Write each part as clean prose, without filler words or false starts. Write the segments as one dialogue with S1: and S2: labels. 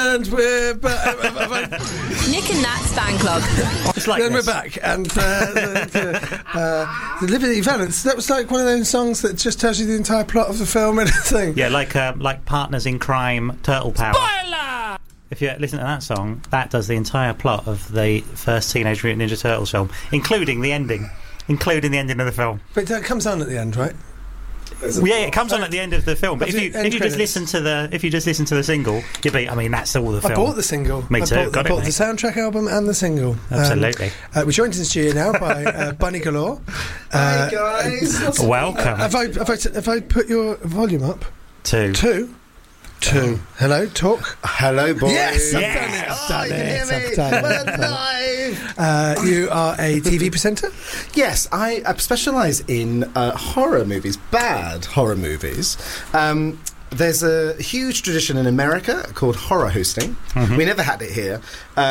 S1: And we're back.
S2: Nick and Nat's fan club.
S1: It's like then this. We're back, and the Liberty Valance. That was like one of those songs that just tells you the entire plot of the film and everything.
S3: Yeah, like Partners in Crime, Turtle Power.
S1: Spoiler!
S3: If you listen to that song, that does the entire plot of the first Teenage Mutant Ninja Turtles film, including the ending of the film.
S1: But that comes on at the end, right?
S3: Yeah, it comes on at the end of the film. But if you just listen to the single, you'll be. I mean, that's all the film.
S1: I bought the single.
S3: Me too.
S1: I bought the soundtrack album and the single.
S3: Absolutely.
S1: We're joined in the studio now by Bunny Galore.
S4: Hi guys.
S3: Welcome.
S1: Have I put your volume up?
S3: Two.
S1: Hello, talk.
S4: Hello, boys.
S1: Yes,
S4: I've done it.
S1: You are a TV presenter?
S4: Yes, I specialise in horror movies, bad horror movies. There's a huge tradition in America called horror hosting. Mm-hmm. We never had it here.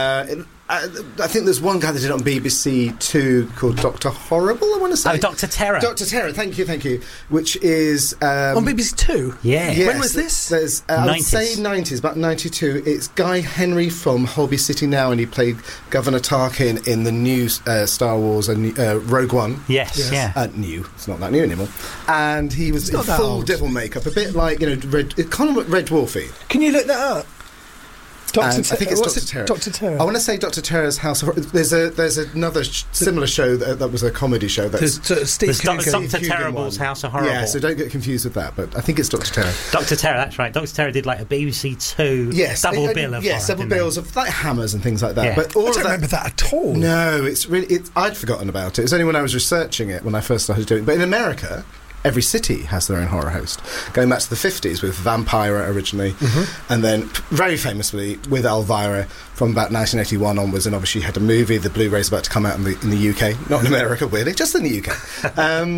S4: I think there's one guy that did it on BBC Two called Dr. Horrible, I want to say.
S3: Oh, Dr. Terror.
S4: Dr. Terror, thank you. Which is...
S1: on BBC Two?
S3: Yeah.
S4: Yes,
S1: when was this?
S4: There's, I would say 90s, about 92. It's Guy Henry from Holby City Now, and he played Governor Tarkin in the new Star Wars and Rogue One.
S3: Yes. Yeah.
S4: New. It's not that new anymore. And he was in full devil makeup, a bit like, kind of Red Dwarfy.
S1: Can you look that up?
S4: I think it's Dr. Terror.
S1: Dr. Terror.
S4: I want to say Dr. Terror's House of Horror. There's another similar show that was a comedy show. That's
S3: Dr. Terrible's House of Horror.
S4: Yeah, so don't get confused with that. But I think it's Dr. Terror.
S3: Dr. Terror, that's right. Dr. Terror did like a BBC Two double bill of horror,
S4: double bills of like Hammers and things like that.
S3: Yeah.
S4: But
S1: I don't remember that at all.
S4: No, I'd forgotten about it. It was only when I was researching it when I first started doing it. But in America, every city has their own horror host, going back to the 50s with Vampira originally, and then very famously with Elvira from about 1981 onwards, and obviously had a movie, the Blu-ray's about to come out in the UK, not in America, weirdly, just in the UK.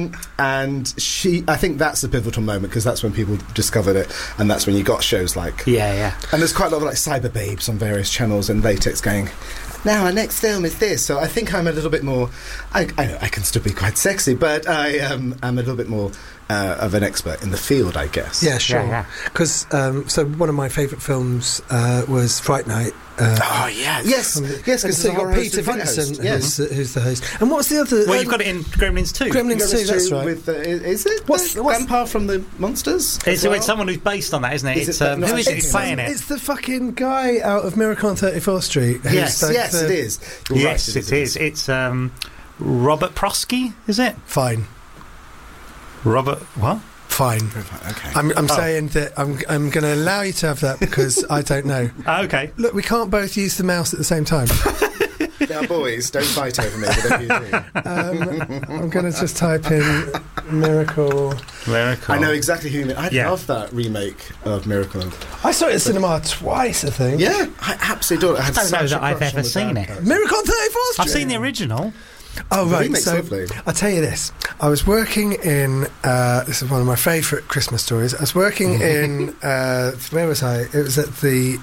S4: And I think that's the pivotal moment, because that's when people discovered it, and that's when you got shows like...
S3: Yeah.
S4: And there's quite a lot of like Cyber Babes on various channels, and Latex going... Now our next film is this, so I think I'm a little bit more. I can still be quite sexy, but I'm a little bit more of an expert in the field, I guess.
S1: Yeah, sure. Because so one of my favourite films was Fright Night.
S4: Yes, because
S1: so you've got Peter Vincent, who's the host. And what's the other?
S3: Well, you've got it in Gremlins 2.
S1: Gremlins 2, that's right.
S4: With, is it what's Grandpa from the Monsters?
S3: It's someone who's based on that, isn't it? Who is it playing it?
S1: It's the fucking guy out of Miracle on 34th Street.
S4: Yes, it is.
S3: Yes, it is. It's Robert Prosky, is it?
S1: Fine.
S3: Robert, what?
S1: Fine.
S4: Okay.
S1: I'm saying that I'm going to allow you to have that because I don't know.
S3: Okay.
S1: Look, we can't both use the mouse at the same time.
S4: Now, boys, don't fight over me. Whatever you do.
S1: I'm going to just type in Miracle.
S4: I know exactly who you mean. I love that remake of Miracle.
S1: I saw it at cinema twice, I think.
S4: Yeah, I absolutely do. I
S3: don't know that I've ever seen it.
S1: Miracle on 34th Street.
S3: I've seen the original.
S1: Oh, right. So I'll tell you this. I was working in... this is one of my favourite Christmas stories. I was working in... where was I? It was at the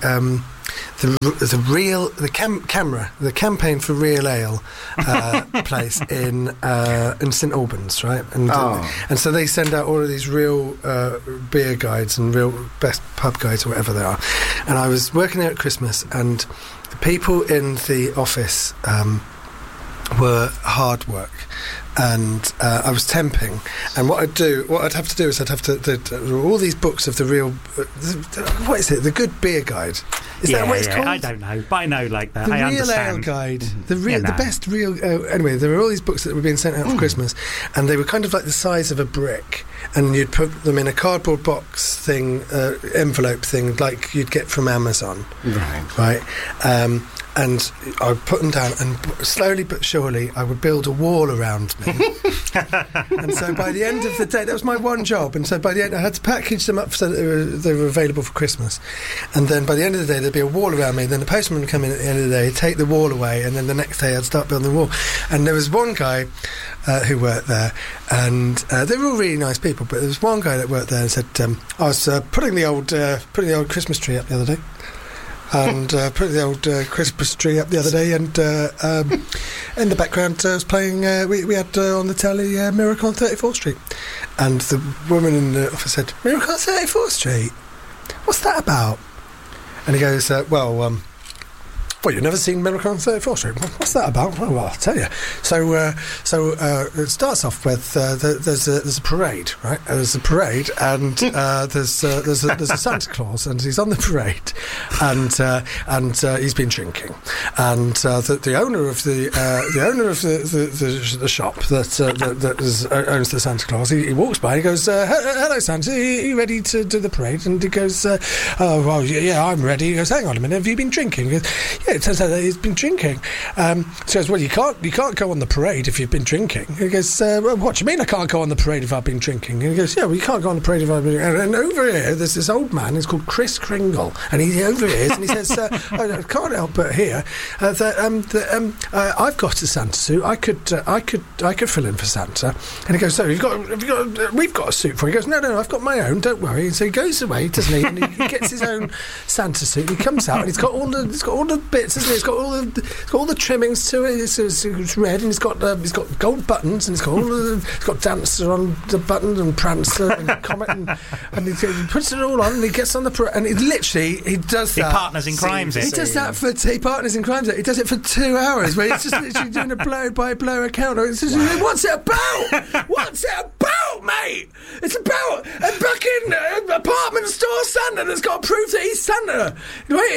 S1: campaign for Real Ale place in St Albans, right? And so they send out all of these real beer guides and real best pub guides or whatever they are. And I was working there at Christmas, and the people in the office... were hard work, and I was temping, and what I'd have to do is I'd have to all these books of the real what is it, the Good Beer Guide, is that what it's called?
S3: I don't know, but I know like that.
S1: The
S3: I
S1: Real
S3: understand.
S1: Ale Guide, the best real anyway, there were all these books that were being sent out for Christmas, and they were kind of like the size of a brick, and you'd put them in a cardboard box thing, envelope thing, like you'd get from Amazon, right? And I would put them down, and slowly but surely I would build a wall around me. And so by the end of the day, that was my one job, and so by the end I had to package them up so that they were available for Christmas. And then by the end of the day there'd be a wall around me, then the postman would come in at the end of the day, take the wall away, and then the next day I'd start building the wall. And there was one guy who worked there, and they were all really nice people, but there was one guy that worked there and said, I was putting the old Christmas tree up the other day, and put the old Christmas tree up the other day, and in the background I was playing, we had on the telly Miracle on 34th Street, and the woman in the office said, Miracle on 34th Street? What's that about? And he goes, well, you've never seen Miracle on 34th Street? What's that about? Oh, well, I'll tell you. So it starts off with there's a parade, right? There's a parade, and there's a Santa Claus, and he's on the parade, and he's been drinking, and the owner of the shop that owns the Santa Claus, he walks by, he goes, "Hello, Santa, are you ready to do the parade?" And he goes, "Oh, well, yeah, I'm ready." He goes, "Hang on a minute, have you been drinking?" He goes, "Yeah, it turns out that he's been drinking." So he goes, "Well, you can't go on the parade if you've been drinking." And he goes, "Well, what do you mean I can't go on the parade if I've been drinking?" And he goes, "Yeah, well, you can't go on the parade if I've been drinking." And over here, there's this old man, he's called Chris Kringle, and he overhears and he says, "I can't help but hear that I've got a Santa suit. I could fill in for Santa." And he goes, "So we've got a suit for you." He goes, No, I've got my own. Don't worry." And so he goes away, doesn't he? And he gets his own Santa suit. He comes out and he's got all the bits, isn't he? It's got all the trimmings to it. It's red, and he's got gold buttons, and it's got Dancer on the button, and Prancer and Comet, and he puts it all on, and he gets on the parade, and he does that.
S3: He partners in crimes.
S1: He does that for he partners in crimes. He does it for 2 hours, where he's just literally doing a blow by blow account. It's just, what's it about? What's it about, mate? It's about a fucking apartment store Santa that's got to prove that he's Santa. Right?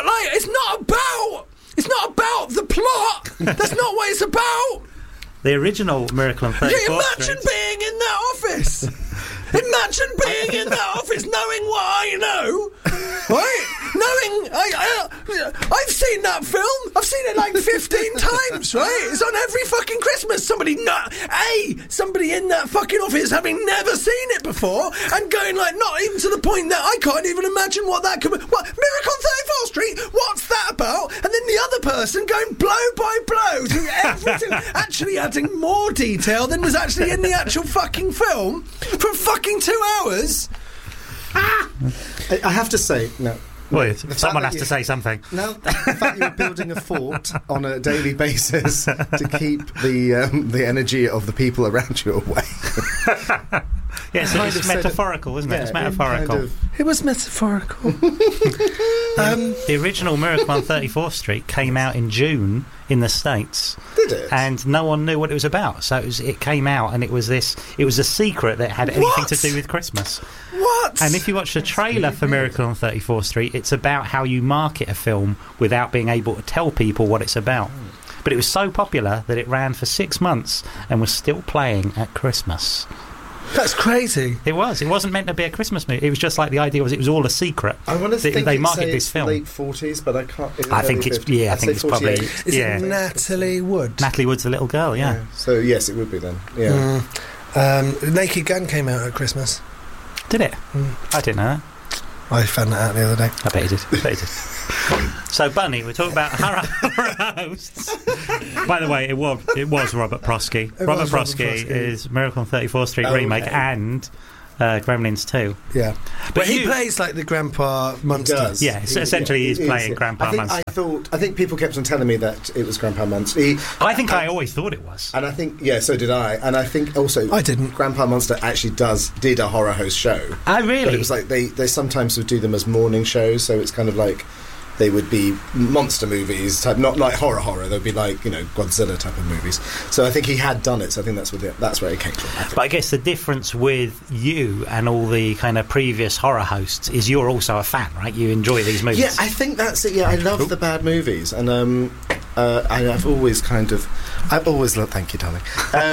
S1: It's not about the plot. That's not what it's about.
S3: The original Miracle on 34th Street.
S1: Imagine being in that office. Imagine being in that office, knowing what I know, right? I've seen that film. I've seen it like 15 times, right? It's on every fucking Christmas. Somebody in that fucking office having never seen it before and going like, not even to the point that I can't even imagine what that could be. What, Miracle on 34th Street? What's that about? And then the other person going blow by blow through everything, actually adding more detail than was actually in the actual fucking film for fucking 2 hours.
S4: I have to say, no.
S3: Well, someone has to say something.
S4: No, the fact you're building a fort on a daily basis to keep the energy of the people around you away.
S3: Yes, it's metaphorical, isn't it? It's metaphorical.
S1: It was metaphorical.
S3: The original Miracle on 34th Street came out in June in the States.
S4: Did it?
S3: And no one knew what it was about. So it came out, and it was a secret that had anything to do with Christmas.
S1: What?
S3: And if you watch the trailer for Miracle on 34th Street, it's about how you market a film without being able to tell people what it's about. But it was so popular that it ran for 6 months and was still playing at Christmas.
S1: That's crazy.
S3: It was. It wasn't meant to be a Christmas movie. It was just like the idea was it was all a secret.
S4: I want to think
S3: they market this film.
S4: Late 40s, but I can't.
S3: I think it's probably.
S1: Is it Natalie Wood?
S3: Natalie Wood's the little girl. Yeah.
S4: So yes, it would be then. Yeah.
S1: Naked Gun came out at Christmas.
S3: Did it? I didn't know that.
S1: I found that out the other day.
S3: I bet you did. So, Bunny, we're talking about horror hosts. By the way, it was Robert Prosky. Robert Prosky is Miracle on 34th Street remake and Gremlins 2.
S1: Yeah. But he plays like the Grandpa Munster.
S3: Yeah, essentially he's playing Grandpa Munster.
S4: I think people kept on telling me that it was Grandpa Munster.
S3: I always thought it was.
S4: And I think, so did I. And I think also...
S1: I didn't.
S4: Grandpa Munster actually did a horror host show.
S3: Oh, really?
S4: But it was like they sometimes would do them as morning shows, so it's kind of like... They would be monster movies type, not like horror. They'd be like, Godzilla type of movies. So I think he had done it. So I think that's where it came from.
S3: But I guess the difference with you and all the kind of previous horror hosts is you're also a fan, right? You enjoy these movies.
S4: Yeah, I think that's it. Yeah, I love the bad movies, and I've always loved. Thank you, darling.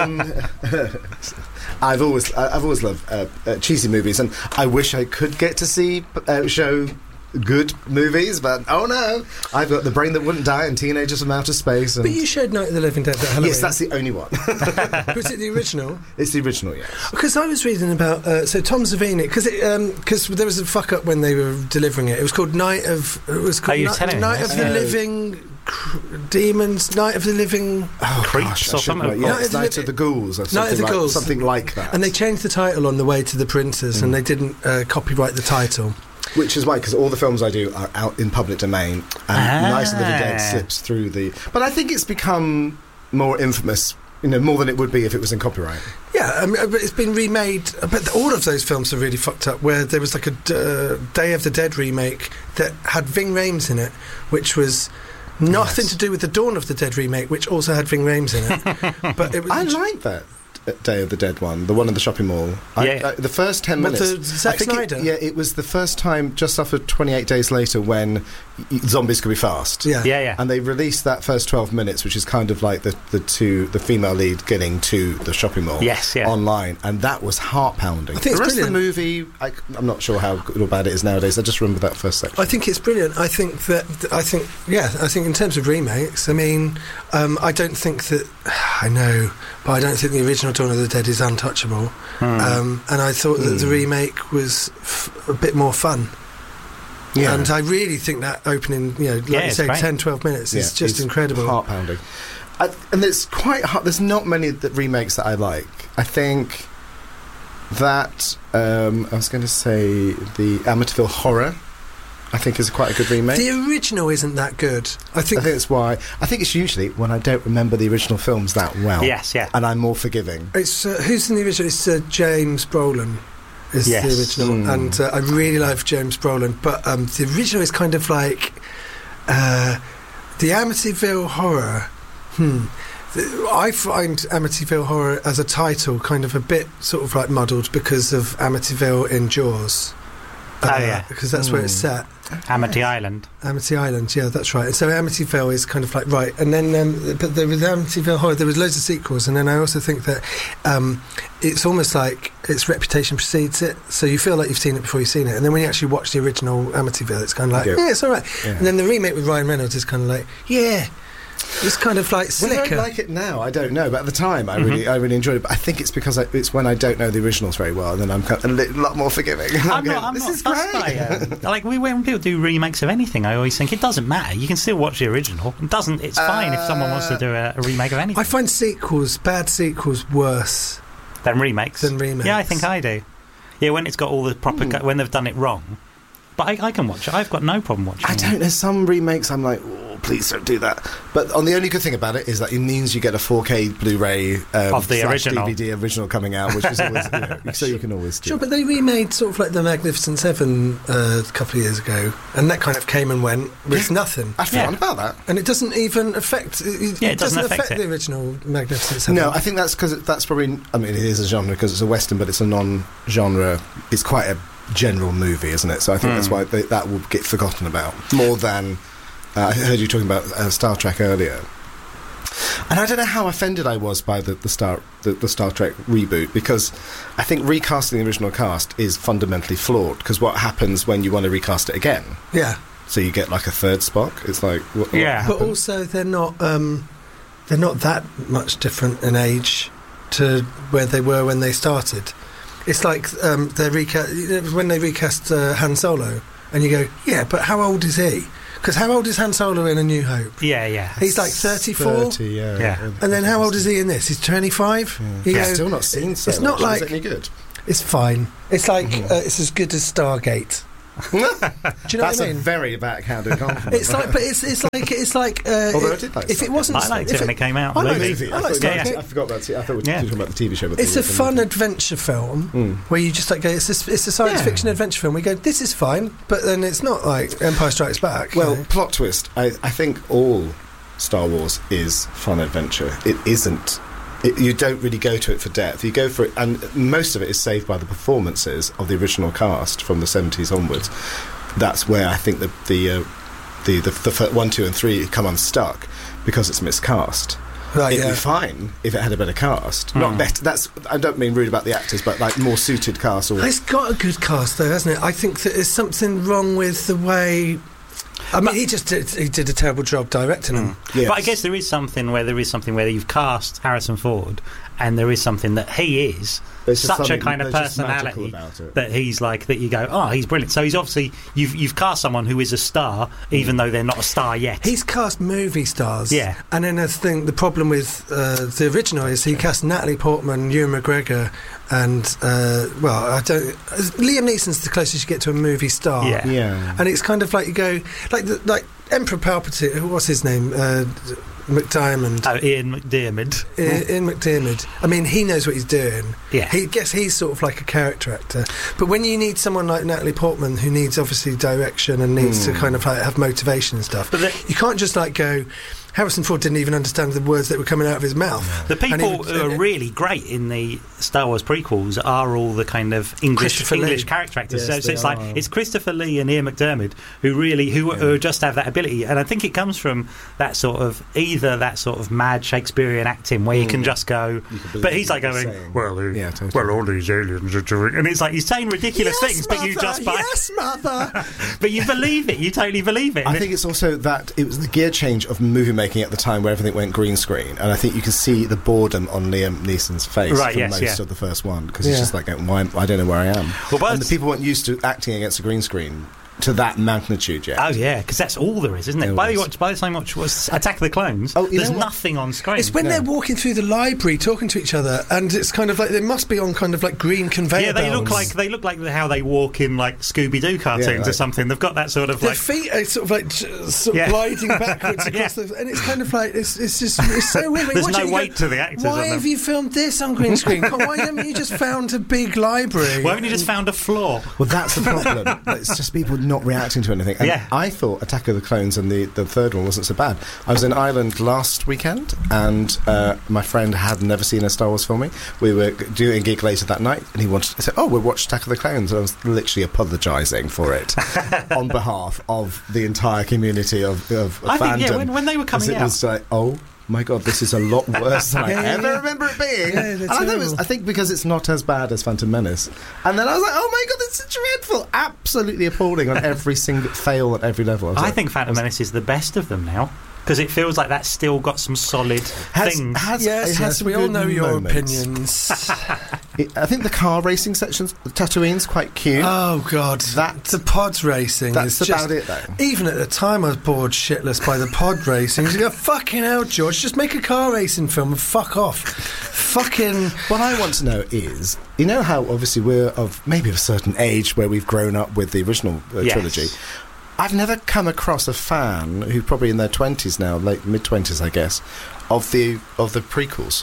S4: I've always loved cheesy movies, and I wish I could get to see show good movies, but oh no, I've got The Brain That Wouldn't Die and Teenagers from Outer Space. And
S1: but you showed Night of the Living Dead at Halloween.
S4: Yes, that's the only one.
S1: Was it the original?
S4: It's the original, yes.
S1: Because I was reading about Tom Savini, because there was a fuck up when they were delivering it. It was called Night of the Living Demons, Night of the Living
S3: Creeps or something.
S4: Night of the Ghouls, or something like that.
S1: And they changed the title on the way to the printers, and they didn't copyright the title.
S4: Which is why, because all the films I do are out in public domain, and Night of the Living Dead slips through the... But I think it's become more infamous more than it would be if it was in copyright.
S1: Yeah, I mean, but it's been remade. But all of those films are really fucked up. Where there was like a Day of the Dead remake that had Ving Rhames in it, which was nothing to do with the Dawn of the Dead remake, which also had Ving Rhames in it. But it was
S4: I like that Day of the Dead one, the one in the shopping mall. The first 10 minutes.
S1: The Zack Snyder?
S4: It was the first time, just after 28 days later, when zombies could be fast.
S3: Yeah.
S4: And they released that first 12 minutes, which is kind of like the female lead getting to the shopping mall.
S3: Yes, yeah.
S4: Online, and that was heart-pounding.
S1: I think
S4: the
S1: it's
S4: rest of the movie, I'm not sure how good or bad it is nowadays. I just remember that first section.
S1: I think it's brilliant. I think in terms of remakes, I mean, I don't think that I know, but I don't think the original Dawn of the Dead is untouchable. And I thought that the remake was a bit more fun. Yeah. And I really think that opening, like you say, 10, 12 minutes is just incredible.
S4: Heart-pounding. And it's quite hard. There's not many remakes that I like. I think that, I was going to say, the Amityville Horror, I think is quite a good remake.
S1: The original isn't that good. I think
S4: it's why. I think it's usually when I don't remember the original films that well.
S3: Yes, yeah.
S4: And I'm more forgiving.
S1: It's who's in the original? It's James Brolin. Is the original, and I really like James Brolin, but the original is kind of like the Amityville Horror. I find Amityville Horror as a title kind of a bit sort of like muddled because of Amityville in Jaws. Because that's where it's set.
S3: Amity Island.
S1: Amity Island, yeah, that's right. So Amityville is kind of like, right. And then, but with Amityville Horror, there was loads of sequels. And then I also think that it's almost like its reputation precedes it. So you feel like you've seen it before you've seen it. And then when you actually watch the original Amityville, it's kind of like, it's all right. Yeah. And then the remake with Ryan Reynolds is kind of like, it's kind of like slicker.
S4: Whether I like it now, I don't know. But at the time, I really enjoyed it. But I think it's because it's when I don't know the originals very well, and then I'm kind of a lot more forgiving.
S3: I'm not fussed by it. Like when people do remakes of anything, I always think it doesn't matter. You can still watch the original. It's fine if someone wants to do a remake of anything.
S1: I find bad sequels, worse
S3: than remakes. Yeah, I think I do. Yeah, when it's got all the proper when they've done it wrong. But I can watch it. I've got no problem watching it.
S4: I don't know. Some remakes, I'm like, please don't do that. But the only good thing about it is that it means you get a 4K Blu-ray
S3: of the original
S4: DVD original coming out, which is always so you can always do.
S1: Sure, but they remade sort of like the Magnificent Seven a couple of years ago, and that kind of came and went with nothing.
S4: I forgot about that,
S1: and it doesn't even affect. It doesn't affect the original Magnificent Seven.
S4: No, I think that's because that's probably. I mean, it is a genre because it's a Western, but it's a non-genre. It's quite a general movie, isn't it? So I think that's why that will get forgotten about more than. I heard you talking about Star Trek earlier, and I don't know how offended I was by the Star Trek reboot, because I think recasting the original cast is fundamentally flawed. Because what happens when you want to recast it again?
S1: Yeah.
S4: So you get like a third Spock. It's like what
S1: but also they're not that much different in age to where they were when they started. It's like when they recast Han Solo, and you go, yeah, but how old is he? Because how old is Han Solo in A New Hope?
S3: Yeah.
S1: He's like 34?
S4: 30, yeah.
S1: And then how old is he in this? He's 25?
S4: Yeah. Still not seen so
S1: it's not like...
S4: Is it any good?
S1: It's fine. It's like, it's as good as Stargate. Do you know what I mean?
S4: That's a very backhanded compliment.
S1: It's like, but it's like.
S4: Although I did like
S3: if
S1: it wasn't,
S3: I liked it when it came out.
S1: I
S3: liked
S1: it.
S4: I forgot about it. I thought we were talking about the TV show. But
S1: it's a fun adventure film where you just like go. It's a science fiction adventure film. We go, this is fine, but then it's not like Empire Strikes Back.
S4: Well, plot twist. I think all Star Wars is fun adventure. It isn't. You don't really go to it for depth. You go for it, and most of it is saved by the performances of the original cast from the 70s onwards. That's where I think the 1, 2 and 3 come unstuck, because it's miscast.
S1: Right,
S4: It'd be fine if it had a better cast. Not better. I don't mean rude about the actors, but like more suited cast.
S1: It's got a good cast though, hasn't it? I think that there's something wrong with the way. I mean, he did a terrible job directing them.
S3: Yes. But I guess there is something where you've cast Harrison Ford, and there is something that he is such a kind of personality that he's like, that you go, oh, he's brilliant. So he's obviously you've cast someone who is a star, even though they're not a star yet.
S1: He's cast movie stars, and then I think the problem with the original is he cast Natalie Portman, Ewan McGregor, and Liam Neeson's the closest you get to a movie star. And it's kind of like you go like Emperor Palpatine. What's his name? McDiarmid.
S3: Oh, Ian McDiarmid.
S1: Ian McDiarmid. I mean, he knows what he's doing.
S3: Yeah.
S1: He's sort of like a character actor. But when you need someone like Natalie Portman, who needs obviously direction and needs to kind of like have motivation and stuff, you can't just like go. Harrison Ford didn't even understand the words that were coming out of his mouth.
S3: The people who are really great in the Star Wars prequels are all the kind of English character actors.
S4: Yes,
S3: so it's like it's Christopher Lee and Ian McDiarmid who just have that ability, and I think it comes from that sort of mad Shakespearean acting where you can just go. But he's like going, well, all these aliens are doing, and it's like he's saying ridiculous things, but you just
S1: yes, mother.
S3: but you believe it. You totally believe it.
S4: I think it's also that it was the gear change of movie making at the time where everything went green screen, and I think you can see the boredom on Liam Neeson's face for most of the first one, because he's just like, why, I don't know where I am. And the people weren't used to acting against a green screen to that magnitude yet.
S3: Oh yeah, because that's all there is, isn't it? By the time you watch Attack of the Clones, there's nothing on screen.
S1: It's when they're walking through the library talking to each other, and it's kind of like they must be on kind of like green conveyor belts.
S3: They look like how they walk in like Scooby-Doo cartoons or something. They've got that sort of
S1: their feet are sort of gliding backwards across and it's kind of like it's so weird.
S3: There's no weight to the actors.
S1: Why have you filmed this on green screen? Why haven't you just found a big library?
S3: Why haven't you just found a floor?
S4: Well, that's the problem. It's just people not reacting to anything. And I thought Attack of the Clones and the third one wasn't so bad. I was in Ireland last weekend, and my friend had never seen a Star Wars filming. We were doing a gig later that night, and he said, we'll watch Attack of the Clones. And I was literally apologising for it on behalf of the entire community of fandom.
S3: When they were coming out,
S4: it was like, my God, this is a lot worse than I ever remember it being. And I think because it's not as bad as Phantom Menace. And then I was like, oh my God, this is dreadful. Absolutely appalling on every single fail at every level.
S3: I think Phantom Menace is the best of them now, because it feels like that's still got some solid things.
S1: Yes, we all know your opinions.
S4: I think the car racing sections, Tatooine's quite cute.
S1: Oh God, the pod racing.
S4: That's about it, though.
S1: Even at the time, I was bored shitless by the pod racing. You go, fucking hell, George, just make a car racing film and fuck off. Fucking.
S4: What I want to know is, you know how obviously we're of maybe a certain age where we've grown up with the original trilogy. I've never come across a fan who's probably in their 20s now, like mid-20s, I guess, of the prequels.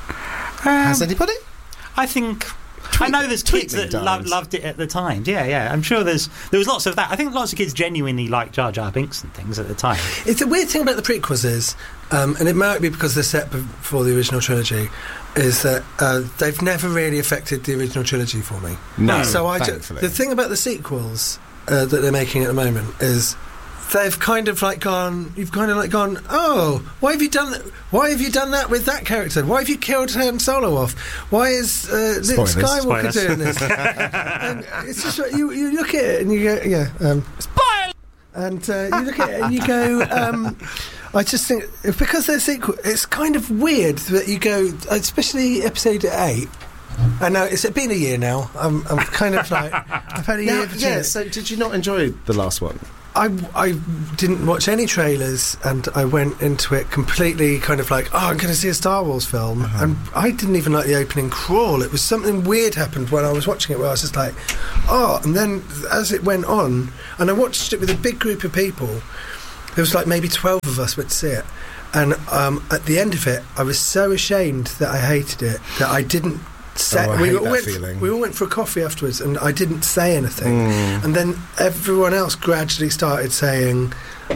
S4: Has anybody?
S3: I think I know there's kids that loved it at the time. Yeah. I'm sure there was lots of that. I think lots of kids genuinely liked Jar Jar Binks and things at the time.
S1: It's a weird thing about the prequels is, and it might be because they're set before the original trilogy, is that they've never really affected the original trilogy for me.
S4: No,
S1: so
S4: thankfully.
S1: The thing about the sequels that they're making at the moment is they've kind of like gone. You've kind of like gone. Oh, why have you done that? Why have you done that with that character? Why have you killed Han Solo off? Why is Luke Skywalker doing this? And it's just like, you look at it and you go, spoil. And you look at it and you go. I just think because they're sequel, it's kind of weird that you go, especially episode 8. I know it's been a year now. I'm kind of like I've had a year.
S4: Yeah. So did you not enjoy the last one?
S1: I didn't watch any trailers, and I went into it completely kind of like, I'm going to see a Star Wars film, and I didn't even like the opening crawl. It was something weird happened when I was watching it, where I was just like, and then as it went on, and I watched it with a big group of people. There was like maybe 12 of us went to see it, and at the end of it, I was so ashamed that I hated it that I didn't. We all went for a coffee afterwards, and I didn't say anything. And then everyone else gradually started saying,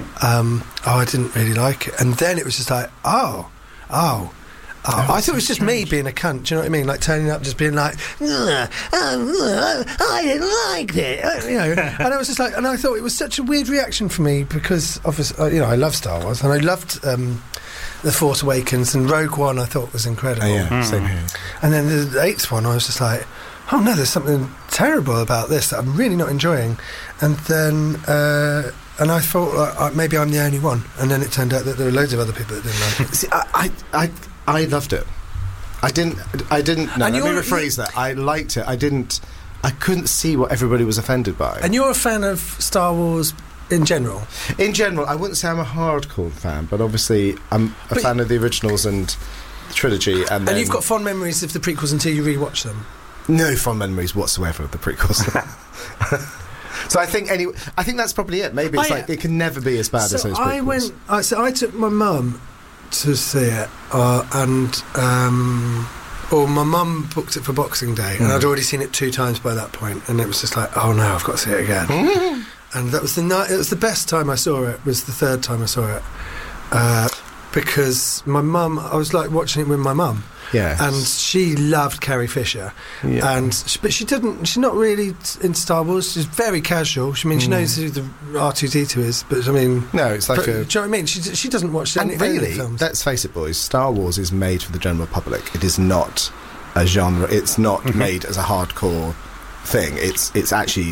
S1: I didn't really like it. And then it was just like, I thought it was just me being a cunt. Do you know what I mean? Like turning up, just being like, I didn't like it. And I was just like, and I thought it was such a weird reaction for me because obviously, I love Star Wars, and I loved The Force Awakens, and Rogue One I thought was incredible.
S4: Same here.
S1: And then the 8th one I was just like, oh no, there's something terrible about this that I'm really not enjoying. And then and I thought maybe I'm the only one, and then it turned out that there were loads of other people that didn't like it.
S4: See, I loved it. I didn't no, let me rephrase that. I liked it. I couldn't see what everybody was offended by.
S1: And you're a fan of Star Wars in general?
S4: In general, I wouldn't say I'm a hardcore fan, but obviously I'm a fan of the originals and the trilogy. And
S1: you've got fond memories of the prequels until you rewatch them?
S4: No fond mememories whatsoever of the prequels. So I think that's probably it. Maybe it's like it can never be as bad as those prequels.
S1: I took my mum to see it, or my mum booked it for Boxing Day, and I'd already seen it 2 times by that point, and it was just like, oh no, I've got to see it again. And that was the night. It was the best time I saw it. Was the 3rd time I saw it, because my mum. I was like watching it with my mum.
S4: Yes.
S1: And she loved Carrie Fisher, but she didn't. She's not really into Star Wars. She's very casual. She knows who the R2-D2 is, but I mean,
S4: no, it's like
S1: do you know what I mean? She doesn't watch any films.
S4: Let's face it, boys. Star Wars is made for the general public. It is not a genre. It's not made as a hardcore thing. It's actually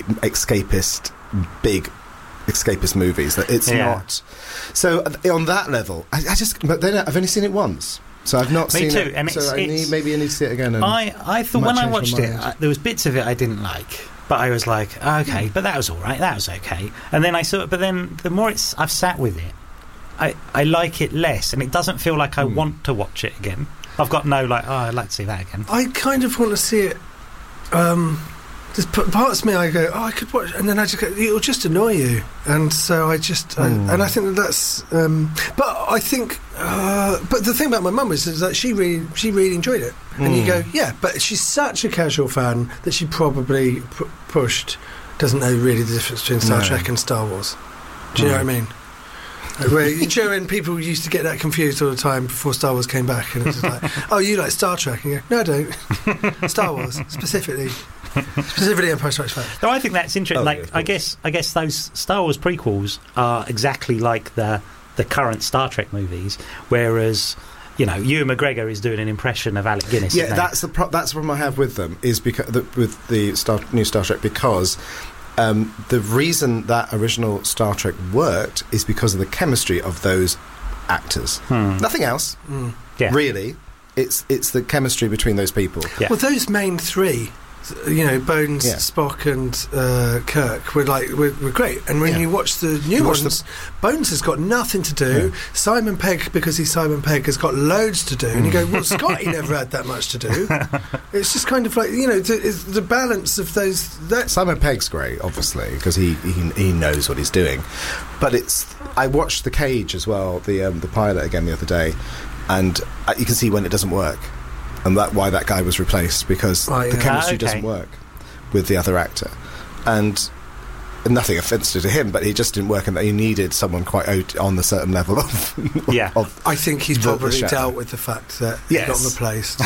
S4: big escapist movies. That it's not. So on that level, but then I've only seen it once. So I've not seen it.
S3: And
S4: so maybe I need to see it again.
S3: I thought when I watched it, there was bits of it I didn't like, but I was like, okay, but that was all right, that was okay. And then I saw it, but then the more I've sat with it, I like it less, and it doesn't feel like I want to watch it again. I've got no I'd like to see that again.
S1: I kind of want to see it. There's parts of me I go, I could watch, and then I just go, it'll just annoy you, and so I just, and I think that's. But I think, but the thing about my mum is that she really enjoyed it, and you go, yeah, but she's such a casual fan that she probably pushed, doesn't know really the difference between Star Trek and Star Wars. Do you know what I mean? Where when people used to get that confused all the time before Star Wars came back, and it's just like, oh, you like Star Trek? And you go, no, I don't. Star Wars specifically Empire Strikes Back.
S3: No, I think that's interesting. I guess those Star Wars prequels are exactly like the current Star Trek movies, whereas Ewan McGregor is doing an impression of Alec Guinness.
S4: Yeah, that's the problem I have with them is because with the new Star Trek, because the reason that original Star Trek worked is because of the chemistry of those actors. Nothing else, really. It's the chemistry between those people.
S1: Yeah. Well, those main 3, Bones, Spock, and Kirk were great. And when you watch the new ones, Bones has got nothing to do. Simon Pegg, because he's Simon Pegg, has got loads to do. And you go, well, Scotty never had that much to do. It's just kind of like the balance of those.
S4: Simon Pegg's great, obviously, because he knows what he's doing. But I watched The Cage as well, the pilot again the other day, and you can see when it doesn't work. And why that guy was replaced, because the chemistry doesn't work with the other actor. And nothing offensive to him, but he just didn't work, and that he needed someone quite on the certain level of...
S1: I think he's probably dealt with the fact that he got replaced.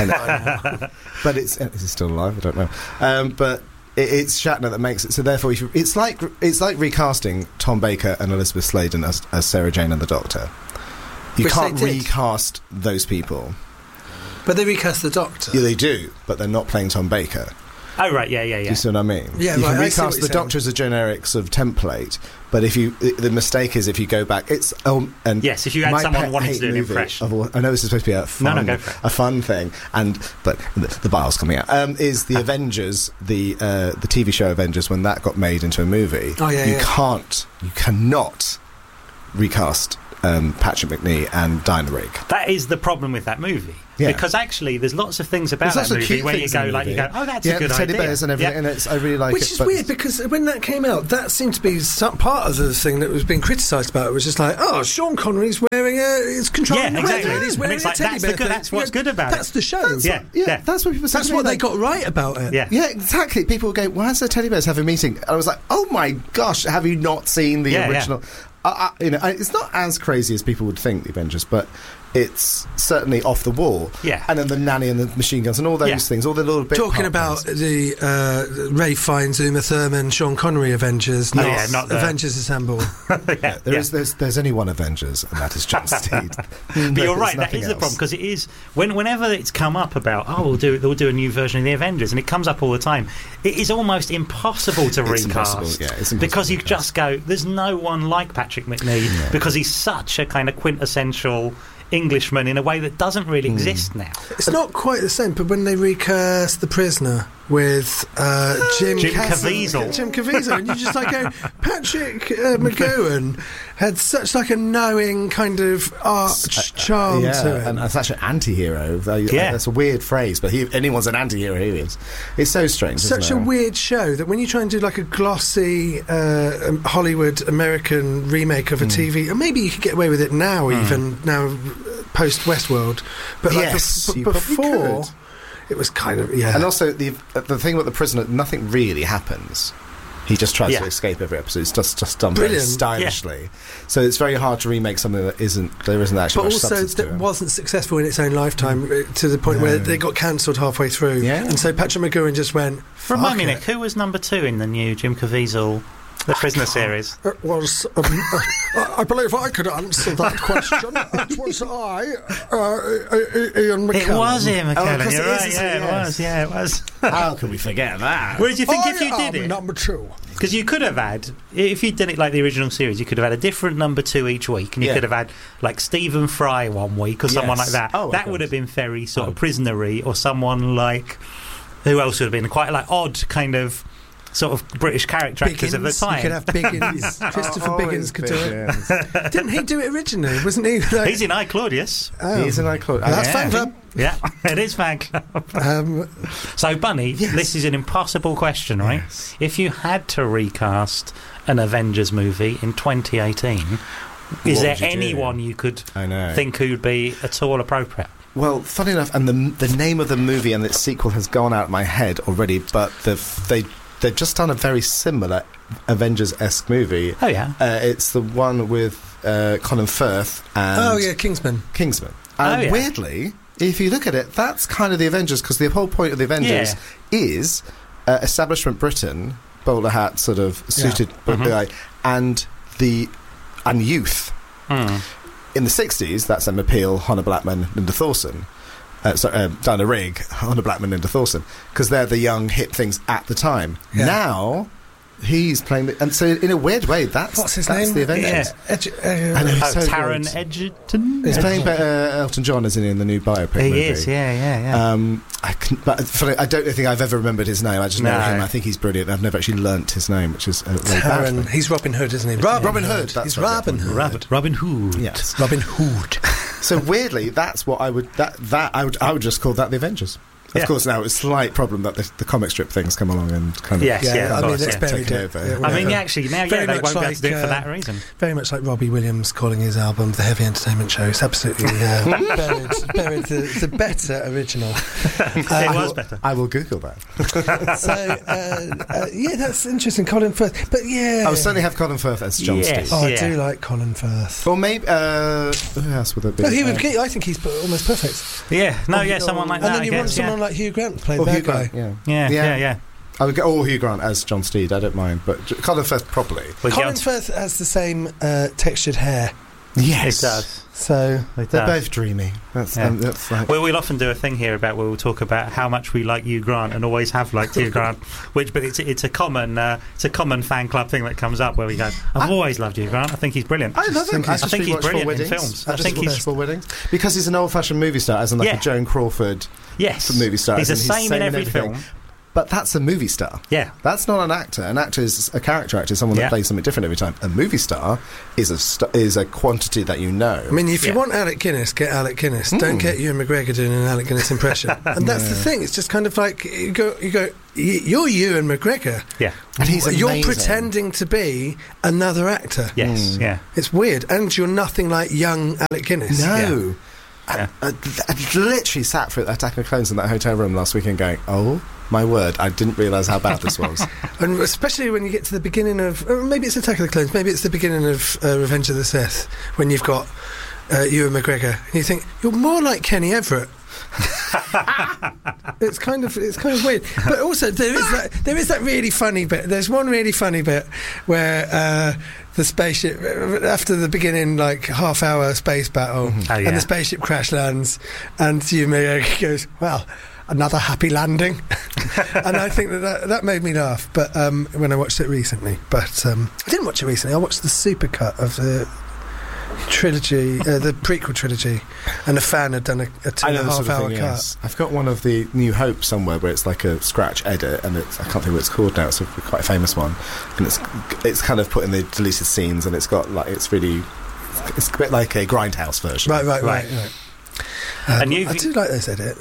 S4: But is he still alive? I don't know. But it's Shatner that makes it. So therefore, it's like recasting Tom Baker and Elizabeth Sladen as Sarah Jane and the Doctor. You can't recast those people.
S1: But they recast the Doctor.
S4: Yeah, they do, but they're not playing Tom Baker.
S3: Oh, right, yeah.
S4: You see what I mean?
S1: Yeah,
S4: you
S1: right,
S4: can recast the Doctor as a generic sort of template, but the mistake is if you go back, it's... and
S3: yes, if you had someone wanting to do an impression.
S4: I know this is supposed to be a fun thing, but the bile's coming out, is the Avengers, the TV show Avengers, when that got made into a movie.
S1: Oh, yeah,
S4: you cannot recast Patrick Macnee and Diana Rigg.
S3: That is the problem with that movie. Yeah. Because actually, there's lots of things about that movie where you go, oh, that's a good idea.
S4: Teddy bears and everything, and I really like it.
S1: Which is weird, because when that came out, that seemed to be part of the thing that was being criticised about it. Was just like, oh, Sean Connery's wearing he's controlling the weather, and he's wearing a teddy bear.
S3: That's what's good about it.
S1: That's the show.
S4: That's what people say.
S1: That's what they got right about it.
S3: Yeah,
S4: exactly. People go, why is the teddy bears have a meeting? And I was like, oh my gosh, have you not seen the original? It's not as crazy as people would think, the Avengers, but it's certainly off the wall.
S3: Yeah.
S4: And then the nanny and the machine guns and all those things, all the little bits.
S1: Talking about the Ray Fiennes, Uma Thurman, Sean Connery Avengers, not Avengers Assemble.
S4: There's only one Avengers, and that is John Steed.
S3: But you're right, that is the problem, because it is whenever it's come up about they'll do a new version of the Avengers, and it comes up all the time. It is almost impossible to recast, because you just go, there's no one like Patrick Macnee, because he's such a kind of quintessential Englishman in a way that doesn't really exist now.
S1: It's not quite the same, but when they recast The Prisoner with Jim Caviezel, and you just like go, Patrick McGowan had such like a knowing kind of arch charm to him,
S4: and such an anti-hero. That's a weird phrase, but anyone's an anti-hero. He is. It's so strange.
S1: Such a weird show that when you try and do like a glossy Hollywood American remake of a TV, and maybe you could get away with it now, even now. post Westworld, but
S4: Yes, you probably
S1: before
S4: could.
S1: it was kind of
S4: And also the thing about the prisoner, nothing really happens. He just tries
S3: Yeah.
S4: to escape every episode. It's just done
S1: Brilliant.
S4: very stylishly. So it's very hard to remake something that isn't actually
S1: but
S4: much
S1: also
S4: substance to
S1: that
S4: it.
S1: wasn't successful in its own lifetime to the point where they got cancelled halfway through.
S4: Yeah.
S1: And so Patrick McGowan just went,
S3: Remind me,
S1: "Fuck
S3: Nick,
S1: it."
S3: who was number 2 in the new Jim Caviezel The Prisoner series?
S1: It was, I believe I could answer that question. It was Ian McKellen.
S3: It was Ian McKellen,
S4: 'cause
S3: you're
S4: it is,
S3: right,
S4: isn't
S3: yeah,
S4: it?
S3: it
S4: Yes.
S3: was, yeah, it was.
S4: How can we forget that?
S3: Whereas you think if you
S1: I
S3: did
S1: am
S3: it...
S1: number 2.
S3: Because you could have had, if you'd done it like the original series, you could have had a different number 2 each week, and you
S4: Yeah.
S3: could have had like Stephen Fry one week or someone
S4: Yes.
S3: like that.
S4: Oh,
S3: that
S4: okay.
S3: would have been very sort of prisonery, or someone like, who else would have been quite like odd kind of sort of British character actors of the
S1: Biggins.
S3: time.
S1: You could have Biggins. Christopher Biggins could do it.
S4: it.
S1: Didn't he do it originally? Wasn't he? Like,
S3: He's in I, Claudius.
S4: He's an icon.
S1: That's
S3: Yeah.
S1: fan club.
S3: Yeah, it is fan club. So, Bunny,
S1: Yes.
S3: this is an impossible question, right?
S4: Yes.
S3: If you had to recast an Avengers movie in 2018, is
S4: What
S3: there
S4: would you do?
S3: anyone you could
S4: I know.
S3: think who'd be at all appropriate?
S4: Well, funny enough, and the name of the movie and its sequel has gone out of my head already, but they've just done a very similar Avengers-esque movie.
S3: Oh, yeah.
S4: It's the one with Colin Firth and
S1: Oh, yeah, Kingsman.
S4: Kingsman. And
S3: Oh, yeah.
S4: weirdly, if you look at it, that's kind of the Avengers, because the whole point of the Avengers is establishment Britain, bowler hat, sort of suited guy, and youth.
S3: Hmm.
S4: In the 60s, that's Emma Peel, Hannah Blackman, Linda Thorson. Diana Rigg, Hannah Blackman, Linda Thorson, because they're the young hip things at the time.
S1: Yeah.
S4: Now he's playing and so in a weird way
S1: What's his
S4: that's
S1: name?
S4: the Avengers. I know, he's so
S3: Taron
S4: good.
S3: Egerton?
S4: He's
S1: Yeah.
S4: playing Elton John, isn't he, in the new biopic
S3: He
S4: movie?
S3: is, yeah.
S4: I don't think I've ever remembered his name. I just know
S3: No.
S4: him. I think he's brilliant. I've never actually learnt his name, which is very bad.
S1: Taron. He's Robin Hood, isn't he?
S4: Robin Hood, that's
S1: He's
S4: right,
S1: Robin Hood.
S3: Robin Hood.
S4: Yes.
S1: Robin Hood.
S4: So weirdly, that's what I would I would just call that the Avengers. Of
S3: Yeah.
S4: course, now it's a slight problem that the comic strip things come along and kind of
S3: Yes, yeah,
S1: I
S3: of
S1: mean,
S3: course,
S1: it's
S3: yeah.
S1: buried
S4: Taking
S1: it.
S4: over.
S1: Yeah,
S3: I mean,
S1: whatever.
S3: actually, now,
S1: Very
S3: they
S1: much
S3: won't be able
S1: like,
S3: to do it for that reason.
S1: Very much like Robbie Williams calling his album The Heavy Entertainment Show. It's absolutely buried the better original.
S3: It was better.
S4: I will Google that.
S1: So, yeah, that's interesting. Colin Firth. But yeah.
S4: I would certainly have Colin Firth as John
S3: Yes.
S4: Steele.
S1: Oh, I
S3: Yeah.
S1: do like Colin Firth.
S4: Or maybe who else would it be?
S1: No, I think he's almost perfect.
S3: Yeah, someone like
S1: And
S3: that.
S1: then
S3: I
S1: you want
S3: guess,
S1: someone like Hugh Grant to play
S4: Or
S1: that
S4: Hugh
S1: guy.
S4: Grant,
S3: yeah.
S4: I would go Hugh Grant as John Steed. I don't mind, but Colin Firth probably.
S3: We'll
S1: Colin
S3: get
S1: Firth has the same textured hair.
S4: Yes,
S3: It does.
S1: So
S3: It
S4: They're
S3: does.
S4: both dreamy. That's
S3: Yeah.
S4: that's like.
S3: Well, we'll often do a thing here about where we'll talk about how much we like Hugh Grant and always have liked Hugh Grant. But it's a common fan club thing that comes up where we go, I've always loved Hugh Grant. I think he's brilliant.
S4: I love him.
S3: I think he's brilliant in films. I think he's
S4: Four Weddings because he's an old-fashioned movie star, as in like
S3: Yeah.
S4: a Joan Crawford
S3: yes,
S4: movie star.
S3: He's the
S4: as in
S3: same in every
S4: everything.
S3: film.
S4: But that's a movie star.
S3: Yeah.
S4: That's not an actor. An actor is a character actor, someone
S3: Yeah.
S4: that plays something different every time. A movie star is a quantity that you know.
S1: I mean, if you
S3: Yeah.
S1: want Alec Guinness, get Alec Guinness. Don't get Ewan McGregor doing an Alec Guinness impression. And that's the thing. It's just kind of like you go. You're Ewan McGregor.
S3: Yeah.
S4: And he's
S1: You're
S4: amazing.
S1: pretending to be another actor.
S3: Yes. Yeah.
S1: It's weird, and you're nothing like young Alec Guinness.
S4: No.
S3: Yeah.
S4: I literally sat for Attack of the Clones in that hotel room last weekend going, oh my word, I didn't realise how bad this was.
S1: And especially when you get to the beginning of, maybe it's Attack of the Clones, maybe it's the beginning of Revenge of the Sith, when you've got Ewan McGregor, and you think you're more like Kenny Everett. It's kind of weird, but also there is that really funny bit. There's one really funny bit where the spaceship, after the beginning like half-hour space battle,
S3: Oh, yeah.
S1: and the spaceship crash lands, and Ewan McGregor goes, "Well, another happy landing," and I think that made me laugh. But when I watched it recently, but I didn't watch it recently. I watched the supercut of the trilogy, the prequel trilogy, and a fan had done a 2.5-hour cut.
S4: Yes. I've got one of the New Hope somewhere where it's like a scratch edit, and I can't think what it's called now. It's a quite famous one, and it's kind of put in the deleted scenes, and it's got like it's a bit like a Grindhouse version.
S1: Right.
S3: And
S1: I do like those edits.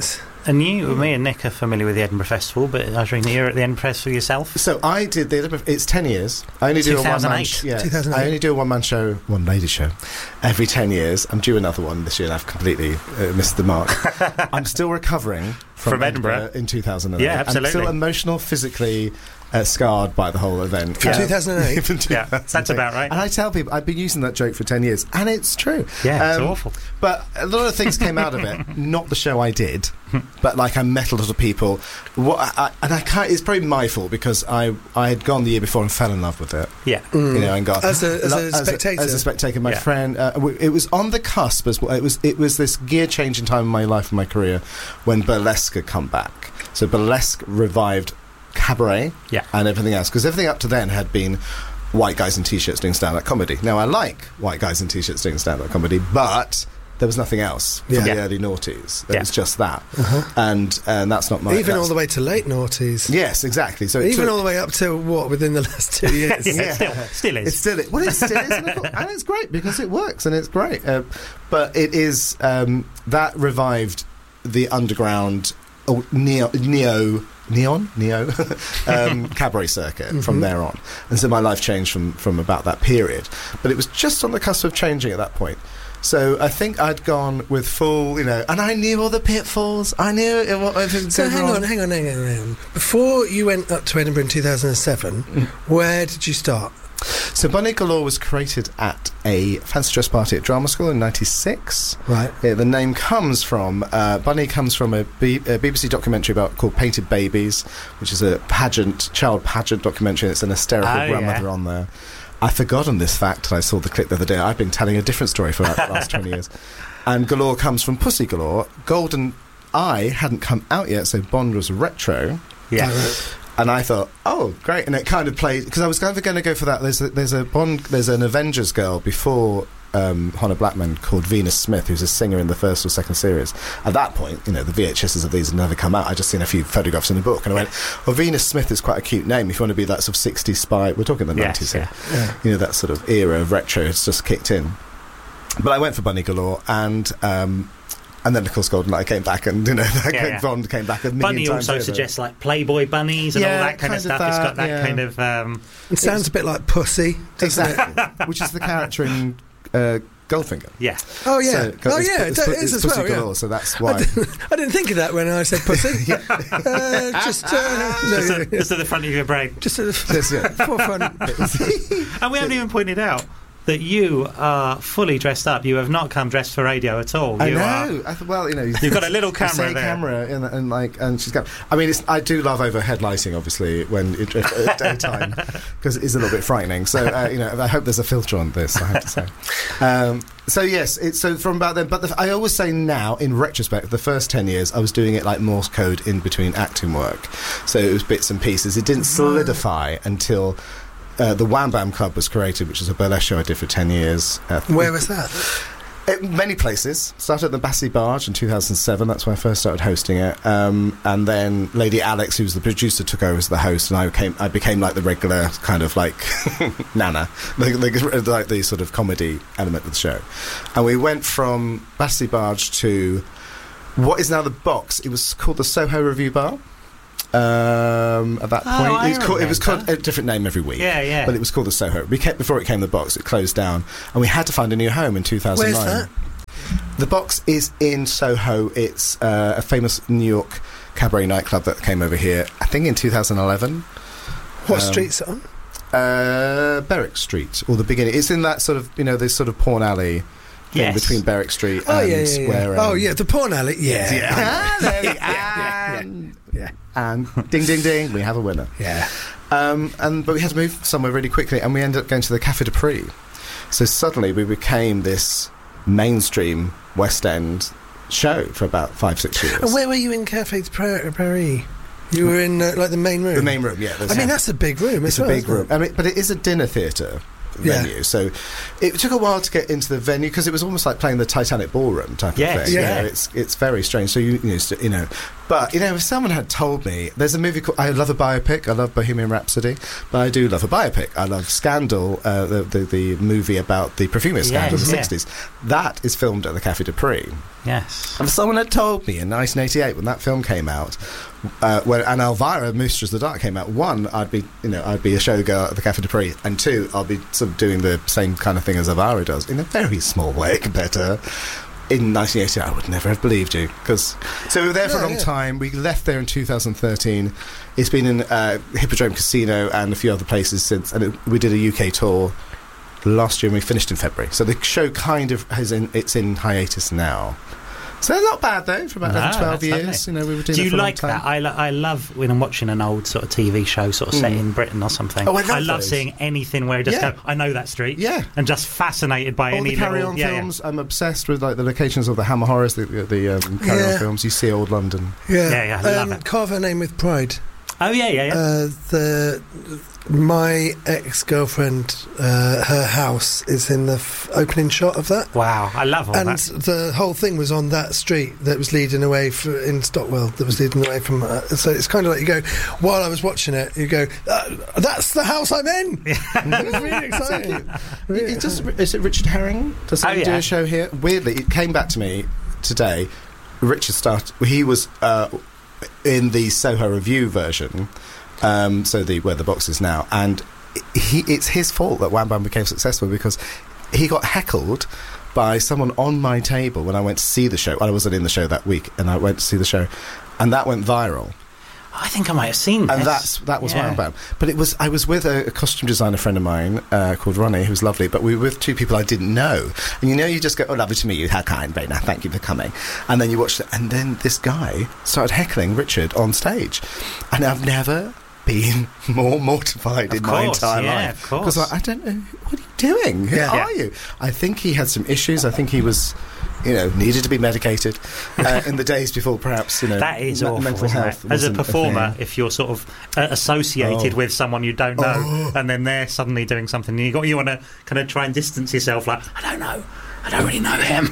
S3: And me and Nick are familiar with the Edinburgh Festival, but Irene, you're at the Edinburgh Festival yourself?
S4: So I did the Edinburgh. It's 10 years. I only do
S3: 2008.
S4: a one-man.
S1: 2008.
S4: I only do a one-man show, one lady show, every 10 years. I'm due another one this year, and I've completely missed the mark. I'm still recovering from
S3: Edinburgh
S4: in 2008.
S3: Yeah, absolutely.
S4: I'm still emotional, physically scarred by the whole event.
S1: From 2008?
S4: From
S3: Yeah, that's about right.
S4: And I tell people, I've been using that joke for 10 years, and it's true.
S3: Yeah, it's awful.
S4: But a lot of things came out of it. Not the show I did, but like I met a lot of people. It's probably my fault because I had gone the year before and fell in love with it.
S3: Yeah.
S4: You know, and got
S1: As a spectator?
S4: As a spectator, my
S3: Yeah.
S4: friend. It was on the cusp as well. It was this gear changing time in my life and my career when burlesque had come back. So burlesque revived cabaret and everything else, because everything up to then had been white guys in t-shirts doing stand-up comedy. Now I like white guys in t-shirts doing stand-up comedy, but there was nothing else from the early noughties. There was just that, and that's not my...
S1: Even all the way to late noughties.
S4: Yes, exactly. So
S1: even all the way up to within the last 2 years.
S3: Still is.
S4: It still is. Well, it still is, and it's great because it works and it's great. But it is that revived the underground neo cabaret circuit from there on, and so my life changed from about that period. But it was just on the cusp of changing at that point. So I think I'd gone with full, and I knew all the pitfalls. I knew if it was
S1: So
S4: going
S1: hang on. Before you went up to Edinburgh in 2007, where did you start?
S4: So Bunny Galore was created at a fancy dress party at Drama School in '96.
S1: Right.
S4: The name comes from Bunny comes from a BBC documentary called Painted Babies, which is a child pageant documentary. It's an hysterical grandmother on there. I'd forgotten this fact, and I saw the clip the other day. I've been telling a different story for about the last 20 years. And Galore comes from Pussy Galore. Golden Eye hadn't come out yet, so Bond was retro.
S3: Yeah.
S4: And I thought, oh, great. And it kind of played... Because I was kind of going to go for that. There's an Avengers girl before Honor Blackman called Venus Smith, who's a singer in the first or second series. At that point, the VHSs of these had never come out. I'd just seen a few photographs in the book. And I went, well, Venus Smith is quite a cute name if you want to be that sort of 60s spy. We're talking the 90s here. That sort of era of retro has just kicked in. But I went for Bunny Galore, and then, of course, GoldenEye came back, and Bond came back a million
S3: Bunny
S4: times
S3: also
S4: over.
S3: suggests like Playboy bunnies and all that kind of stuff. It's got that kind of.
S1: It sounds a bit like Pussy, doesn't
S4: exactly, which is the character in Goldfinger.
S3: Yeah.
S1: Oh yeah.
S4: So,
S1: it is as
S4: Pussy
S1: well.
S4: Galore, so that's why.
S1: I didn't think of that when I said Pussy. Just
S3: at the front of your brain.
S1: Just at the forefront.
S3: And we haven't even pointed out that you are fully dressed up. You have not come dressed for radio at all.
S4: I know. You've
S3: got a little camera there.
S4: And she's got. I mean, I do love overhead lighting, obviously, when at daytime, because it is a little bit frightening. So I hope there's a filter on this. I have to say. So yes, so from about then. But I always say now, in retrospect, the first 10 years I was doing it like Morse code in between acting work. So it was bits and pieces. It didn't solidify until. The Wham Bam Club was created, which is a burlesque show I did for 10 years.
S1: Where was that?
S4: Many places. Started at the Bassy Barge in 2007. That's when I first started hosting it. And then Lady Alex, who was the producer, took over as the host, and I became like the regular kind of like Nana, like the sort of comedy element of the show. And we went from Bassy Barge to what is now the Box. It was called the Soho Review Bar. At that point, it was called a different name every week.
S3: Yeah.
S4: But it was called the Soho. Before it came the Box, it closed down, and we had to find a new home in 2009.
S1: Where's that?
S4: The Box is in Soho. It's a famous New York cabaret nightclub that came over here, I think, in 2011.
S1: What street's it on?
S4: Berwick Street, or the beginning. It's in that sort of this sort of porn alley.
S3: Yes.
S4: Between Berwick Street and Square End.
S1: Oh yeah, the porn alley.
S4: Yeah. And ding, ding, ding, we have a winner.
S1: Yeah.
S4: But we had to move somewhere really quickly, and we ended up going to the Café de Paris. So suddenly we became this mainstream West End show for about 5-6 years.
S1: And where were you in Café de Paris? You were in like the main room.
S4: The main room, yeah.
S1: I mean, that's a big room.
S4: It's a big room. I mean, but it is a dinner theatre. venue. So it took a while to get into the venue because it was almost like playing the Titanic ballroom type of thing.
S1: Yeah.
S4: It's very strange. So you know, but if someone had told me there's a movie called, I love a biopic, I love Bohemian Rhapsody, but I do love a biopic. I love Scandal, the movie about the perfume scandal in the 60s. That is filmed at the Café de Paris.
S3: Yes.
S4: If someone had told me in 1988 when that film came out, when and Elvira, Mistress of the Dark came out, one, I'd be a showgirl at the Café de Paris, and two, I'll be sort of doing the same kind of thing as Elvira does in a very small way compared to her. In 1988, I would never have believed you. So we were there for a long time. We left there in 2013. It's been in Hippodrome Casino and a few other places since. And we did a UK tour last year and we finished in February. So the show kind of it's in hiatus now. So not bad though, for about 12 years.
S3: Lovely.
S4: We were doing
S3: Do you
S4: it for a long
S3: like
S4: time.
S3: that? I love when I'm watching an old sort of TV show sort of set in Britain or something.
S4: Oh, I love
S3: those. Seeing anything where I just go, I know that street.
S4: Yeah.
S3: And just fascinated by
S4: all
S3: any
S4: the Carry
S3: little...
S4: On films. I'm obsessed with like the locations of the Hammer Horrors, the Carry On films. You see old London.
S1: Yeah,
S3: I love it.
S1: Carve Her Name with Pride.
S3: Oh, yeah.
S1: My ex-girlfriend, her house is in the opening shot of that.
S3: Wow, I love all
S1: and
S3: that.
S1: And the whole thing was on that street that was leading away in Stockwell, that was leading away from... so it's kind of like you go, while I was watching it, you go, that's the house I'm in! It was really exciting.
S4: Is it Richard Herring? Does he do a show here? Weirdly, it came back to me today. Richard started... He was in the Soho Review version... so where the box is now, and it's his fault that Wham Bam became successful because he got heckled by someone on my table when I went to see the show. I wasn't in the show that week, and I went to see the show, and that went viral.
S3: I think I might have seen
S4: and
S3: this.
S4: that was Wham Bam. But I was with a costume designer friend of mine called Ronnie, who was lovely, but we were with two people I didn't know. And you just go, oh, lovely to meet you, how kind, very nice, thank you for coming. And then you watch it, and then this guy started heckling Richard on stage. And I've never been more mortified in my entire life.
S3: Of course.
S4: Because I don't know, what are you doing? Who are you? I think he had some issues. I think he was... needed to be medicated in the days before, perhaps.
S3: That is awful,
S4: mental health.
S3: As a performer, if you're sort of associated with someone you don't know, and then they're suddenly doing something, and you want to kind of try and distance yourself, like, I don't know, I don't really know him.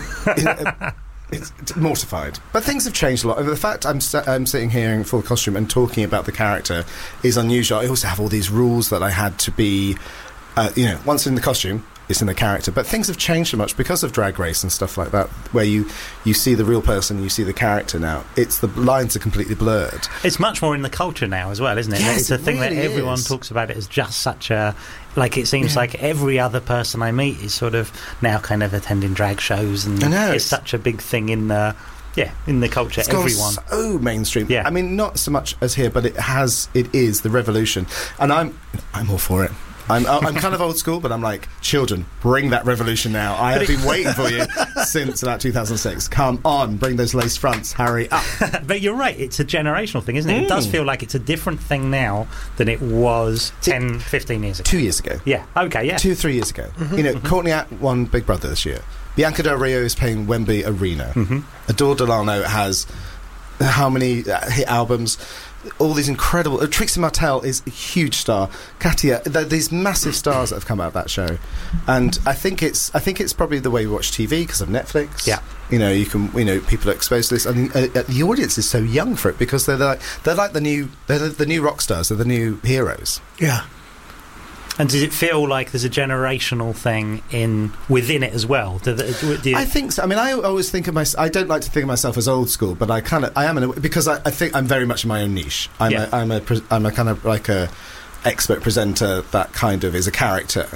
S4: It's mortified. But things have changed a lot. The fact I'm sitting here in full costume and talking about the character is unusual. I also have all these rules that I had to be, once in the costume, it's in the character. But things have changed so much because of Drag Race and stuff like that, where you see the real person, you see the character now. The lines are completely blurred.
S3: It's much more in the culture now as well, isn't it?
S4: Yes,
S3: it's a thing
S4: really
S3: that everyone talks about it as just such a... Like, it seems like every other person I meet is sort of now kind of attending drag shows, and it's such a big thing in the... in the culture,
S4: it's
S3: everyone.
S4: Gone so mainstream.
S3: Yeah.
S4: I mean, not so much as here, but it is the revolution, and I'm all for it. I'm kind of old school, but I'm like, children, bring that revolution now. I have been waiting for you since about 2006. Come on, bring those lace fronts, hurry up.
S3: But you're right, it's a generational thing, isn't it? It does feel like it's a different thing now than it was 10, 15 years ago.
S4: 2 years ago.
S3: Yeah, okay, yeah.
S4: 2-3 years ago. Courtney Act won Big Brother this year. Bianca Del Rio is playing Wembley Arena. Adore Delano has how many hit albums? All these incredible... Trixie Mattel is a huge star. Katia, these massive stars that have come out of that show, and I think it's probably the way we watch TV because of Netflix.
S3: Yeah,
S4: people are exposed to this. I mean, the audience is so young for it because they're like the new rock stars. They're the new heroes.
S1: Yeah.
S3: And does it feel like there's a generational thing within it as well?
S4: I think so. I mean, I always think of myself... I don't like to think of myself as old school, but I am because I think I'm very much in my own niche. I'm a kind of like a expert presenter that kind of is a character,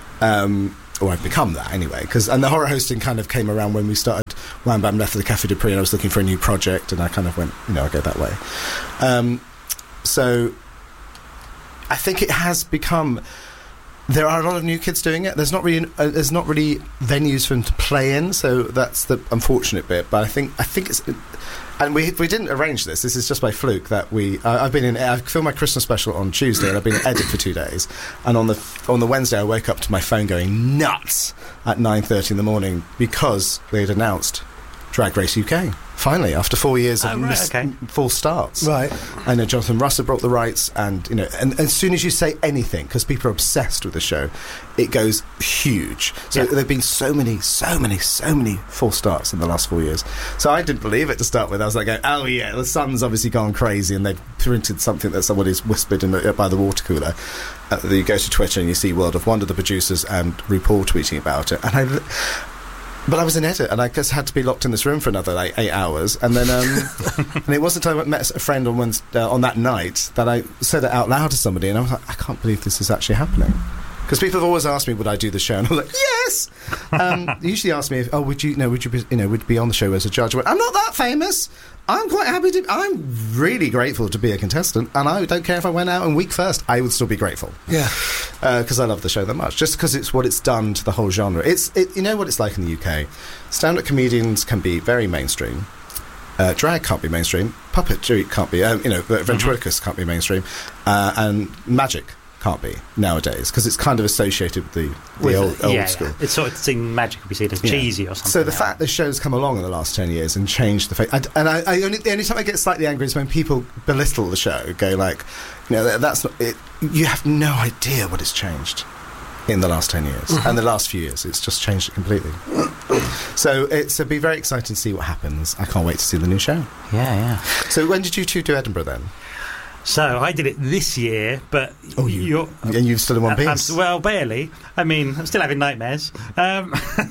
S4: or I've become that anyway. And the horror hosting kind of came around when we started. Wham Bam left the Café de Paris, and I was looking for a new project, and I kind of went, I go that way. So I think it has become... There are a lot of new kids doing it. There's not really venues for them to play in, so that's the unfortunate bit. But I think it's, and we didn't arrange this. This is just by fluke that I filmed my Christmas special on Tuesday, and I've been in edit for 2 days. And on the Wednesday, I woke up to my phone going nuts at 9:30 in the morning because they had announced Drag Race UK. Finally, after 4 years of false starts.
S1: Right.
S4: I know Jonathan Russell brought the rights, and and as soon as you say anything, because people are obsessed with the show, it goes huge. So there've been so many false starts in the last 4 years. So I didn't believe it to start with. I was like, oh yeah, the Sun's obviously gone crazy, and they've printed something that somebody's whispered by the water cooler. You go to Twitter and you see World of Wonder, the producers, and RuPaul tweeting about it, But I was in edit, and I just had to be locked in this room for another 8 hours, and then and it wasn't until I met a friend on that night that I said it out loud to somebody, and I was like, I can't believe this is actually happening. Because people have always asked me, would I do the show? And I'm like, yes! They usually ask me, would you be on the show as a judge? I went, I'm not that famous. I'm quite happy to. I'm really grateful to be a contestant, and I don't care if I went out in week first. I would still be grateful.
S1: Yeah,
S4: because I love the show that much. Just because it's what it's done to the whole genre. You know what it's like in the UK. Stand-up comedians can be very mainstream. Drag can't be mainstream. Puppetry can't be. Ventriloquists can't be mainstream, and magic can't be nowadays, because it's kind of associated with the old school.
S3: Yeah. It's sort of seen magic could be seen as cheesy or something.
S4: So the fact this show's come along in the last 10 years and changed the face, the only time I get slightly angry is when people belittle the show, go like, that's not it. You have no idea what has changed in the last 10 years and the last few years. It's just changed it completely. So it'll be very exciting to see what happens. I can't wait to see the new show.
S3: Yeah.
S4: So when did you two do Edinburgh then?
S3: So I did it this year, but
S4: and you've still in one piece.
S3: Well, barely. I mean, I'm still having nightmares. But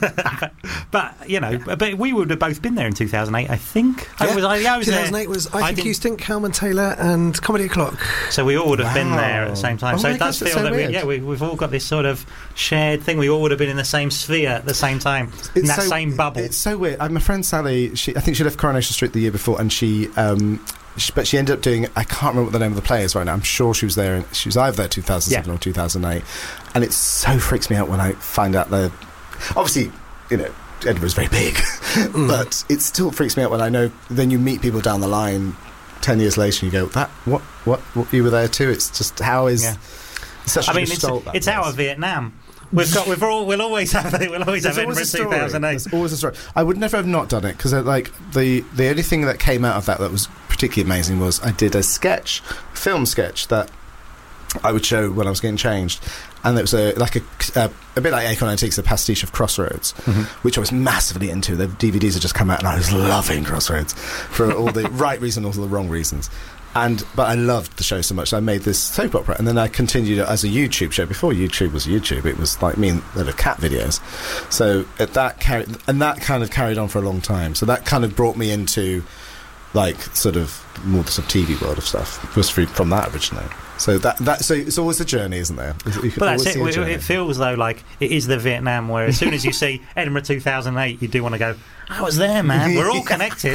S3: but we would have both been there in 2008, I think.
S1: Yeah.
S3: I was
S1: 2008
S3: there.
S1: was I Think You Stink, Calman Taylor, and Comedy O'Clock.
S3: So we all would have been there at the same time.
S4: Oh,
S3: so it does feel that we've all got this sort of shared thing. We all would have been in the same sphere at the same time, in that same bubble.
S4: It's so weird. My friend Sally, I think she left Coronation Street the year before, and she ended up doing, I can't remember what the name of the play is right now. I'm sure she was there, she was either there 2007 or 2008, and it so freaks me out when I find out obviously, Edinburgh's very big, but it still freaks me out when I know, then you meet people down the line 10 years later and you go, what you were there too? It's just, how is... Yeah.
S3: It's our Vietnam. We'll always have Edinburgh 2008.
S4: There's always a story. I would never have not done it, because the only thing that came out of that was particularly amazing was I did a film sketch that I would show when I was getting changed, and it was a bit like Acorn Antiques, a pastiche of Crossroads, which I was massively into. The DVDs had just come out, and I was loving Crossroads for all the right reasons, all the wrong reasons. But I loved the show so much, I made this soap opera, and then I continued it as a YouTube show. Before YouTube was YouTube, it was like me and the cat videos. So that kind of carried on for a long time. So that kind of brought me into sort of more the sort of TV world of stuff. It was from that originally. So so it's always a journey, isn't there?
S3: But that's it. It feels though like it is the Vietnam, where as soon as you see Edinburgh 2008, you do want to go, I was there, man. We're all connected.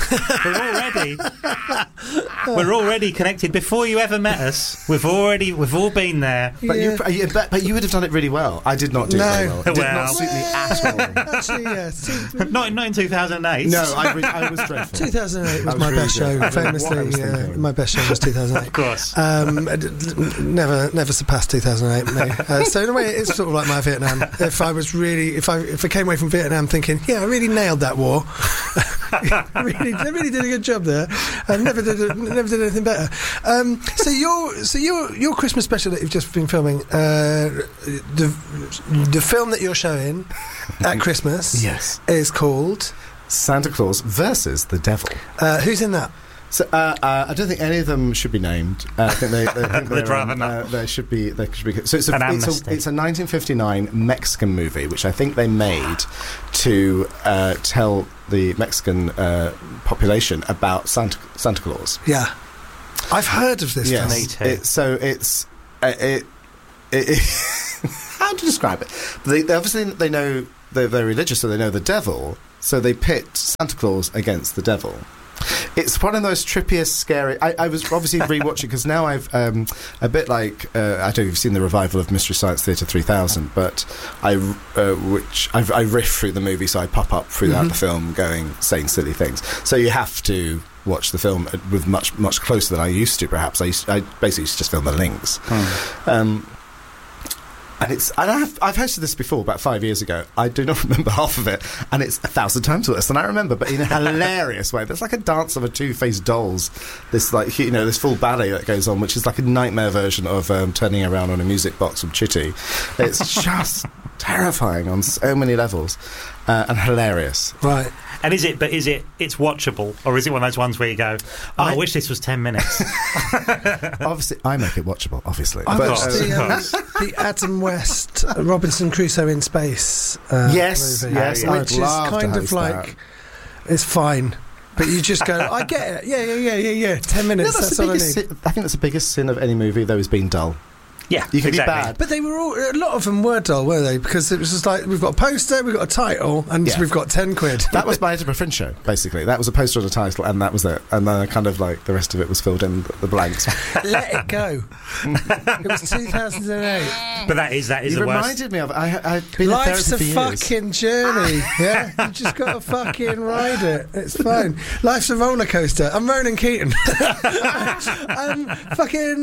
S3: We're already connected. Before you ever met us, we've all been there.
S4: But you would have done it really well. I did not do it very well. It did not suit me at all.
S1: Actually, yeah.
S3: Not in 2008.
S4: No, I was dreadful.
S1: 2008 was my best show. Famously, my best show was 2008.
S3: Of course.
S1: Never surpassed 2008. No. So in a way, it's sort of like my Vietnam. If I came away from Vietnam thinking, I really nailed that war. I really did a good job there. I never did anything better. So your Christmas special that you've just been filming, the film that you're showing at Christmas, is called
S4: Santa Claus versus the Devil.
S1: Who's in that?
S4: So I don't think any of them should be named. I think
S3: they'd rather not.
S4: They should be. So it's a 1959 Mexican movie, which I think they made to tell the Mexican population about Santa Claus.
S1: Yeah, I've heard of this.
S3: Yes, me too.
S4: How to describe it? They know they're very religious, so they know the devil. So they pit Santa Claus against the devil. It's one of those trippiest, scary... I was obviously rewatching, because now I've... a bit like... I don't know if you've seen the revival of Mystery Science Theatre 3000, but I riff through the movie, so I pop up throughout the film saying silly things. So you have to watch the film with much closer than I used to, perhaps. I basically used to just film the links. And I've hosted this before about 5 years ago. I do not remember half of it, and it's 1,000 times worse than I remember, but in a hilarious way. There's like a dance of a two-faced dolls, this this full ballet that goes on, which is like a nightmare version of Turning Around on a Music Box from Chitty. It's just terrifying on so many levels, and hilarious.
S1: Right.
S3: And it's watchable, or is it one of those ones where you go, I wish this was 10 minutes?
S4: Obviously, I make it watchable, obviously.
S1: I've watched the Adam West Robinson Crusoe in Space
S4: yes,
S1: movie,
S4: yes,
S1: which is kind of like, it's fine. But you just go, I get it, yeah, 10 minutes, that's all I need.
S4: I think that's the biggest sin of any movie, though, is being dull.
S3: Yeah,
S4: you can
S3: exactly.
S4: be bad.
S1: But they were a lot of them were dull, were they? Because it was just like, we've got a poster, we've got a title, and we've got 10 quid.
S4: That was my Edinburgh Fringe show, basically. That was a poster and a title, and that was it. And then kind of like the rest of it was filled in the blanks.
S1: Let it go. It was 2008.
S3: But that is
S4: you
S3: the worst.
S4: You reminded me of it. I've been
S1: Life's
S4: in therapy for
S1: a fucking journey, yeah? You just got to fucking ride it. It's fine. Life's a roller coaster. I'm Ronan Keating. I'm fucking...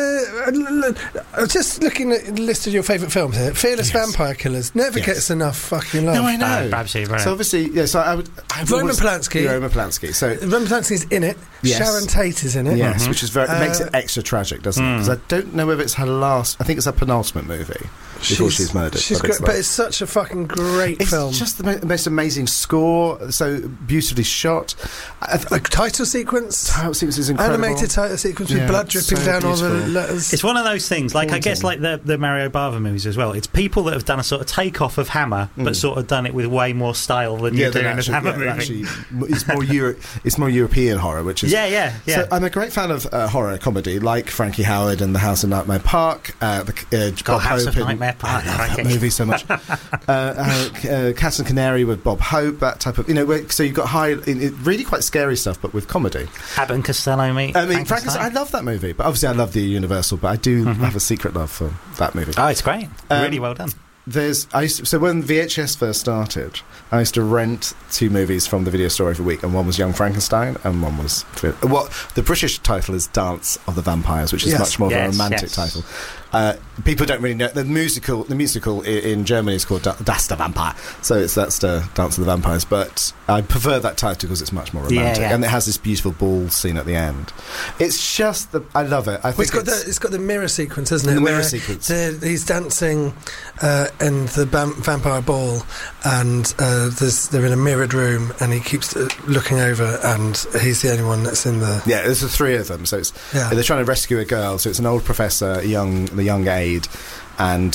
S1: just looking at the list of your favourite films here. Fearless Vampire Killers never gets enough fucking love.
S4: No, I know.
S3: Absolutely right.
S4: So obviously, so
S1: Roman Polanski.
S4: Roman Polanski. So
S1: Roman Polanski's in it.
S4: Yes.
S1: Sharon Tate is in it.
S4: Yes, which is it makes it extra tragic, doesn't it? Because I don't know whether it's her last. I think it's her penultimate movie before she's murdered.
S1: She's great, but it's such a fucking great film.
S4: It's just the most amazing score, so beautifully shot.
S1: A title sequence.
S4: Title sequence is incredible.
S1: Animated title sequence with blood dripping down all the letters.
S3: It's one of those things, like I guess like the Mario Bava movies as well. It's people that have done a sort of takeoff of Hammer, but sort of done it with way more style than you do in a Hammer movie.
S4: Actually, it's more European horror, which is
S3: yeah.
S4: So I'm a great fan of horror comedy, like Frankie Howard and The House of Nightmare Park. Bob
S3: House
S4: Hope
S3: of Nightmare Park.
S4: I love that movie so much. Cat and Canary with Bob Hope, that type of so you've got really quite scary stuff, but with comedy.
S3: Abbott and Costello meet.
S4: I mean, Frankenstein. I love that movie, but obviously I love the Universal, but I do have a secret love for that movie.
S3: Oh, it's great. Really well done.
S4: So when VHS first started, I used to rent 2 movies from the video store every week, and one was Young Frankenstein, and one was the British title is Dance of the Vampires, which is much more of a romantic title. People don't really know the musical. The musical in Germany is called Das der Vampire, so that's the Dance of the Vampires. But I prefer that title because it's much more romantic, and it has this beautiful ball scene at the end. It's just I love it. I think
S1: it's got the mirror sequence, isn't it?
S4: The mirror sequence.
S1: He's dancing in the vampire ball, and they're in a mirrored room, and he keeps looking over, and he's the only one that's in the...
S4: Yeah, there's the 3 of them, so they're trying to rescue a girl, so it's an old professor, the young aide, and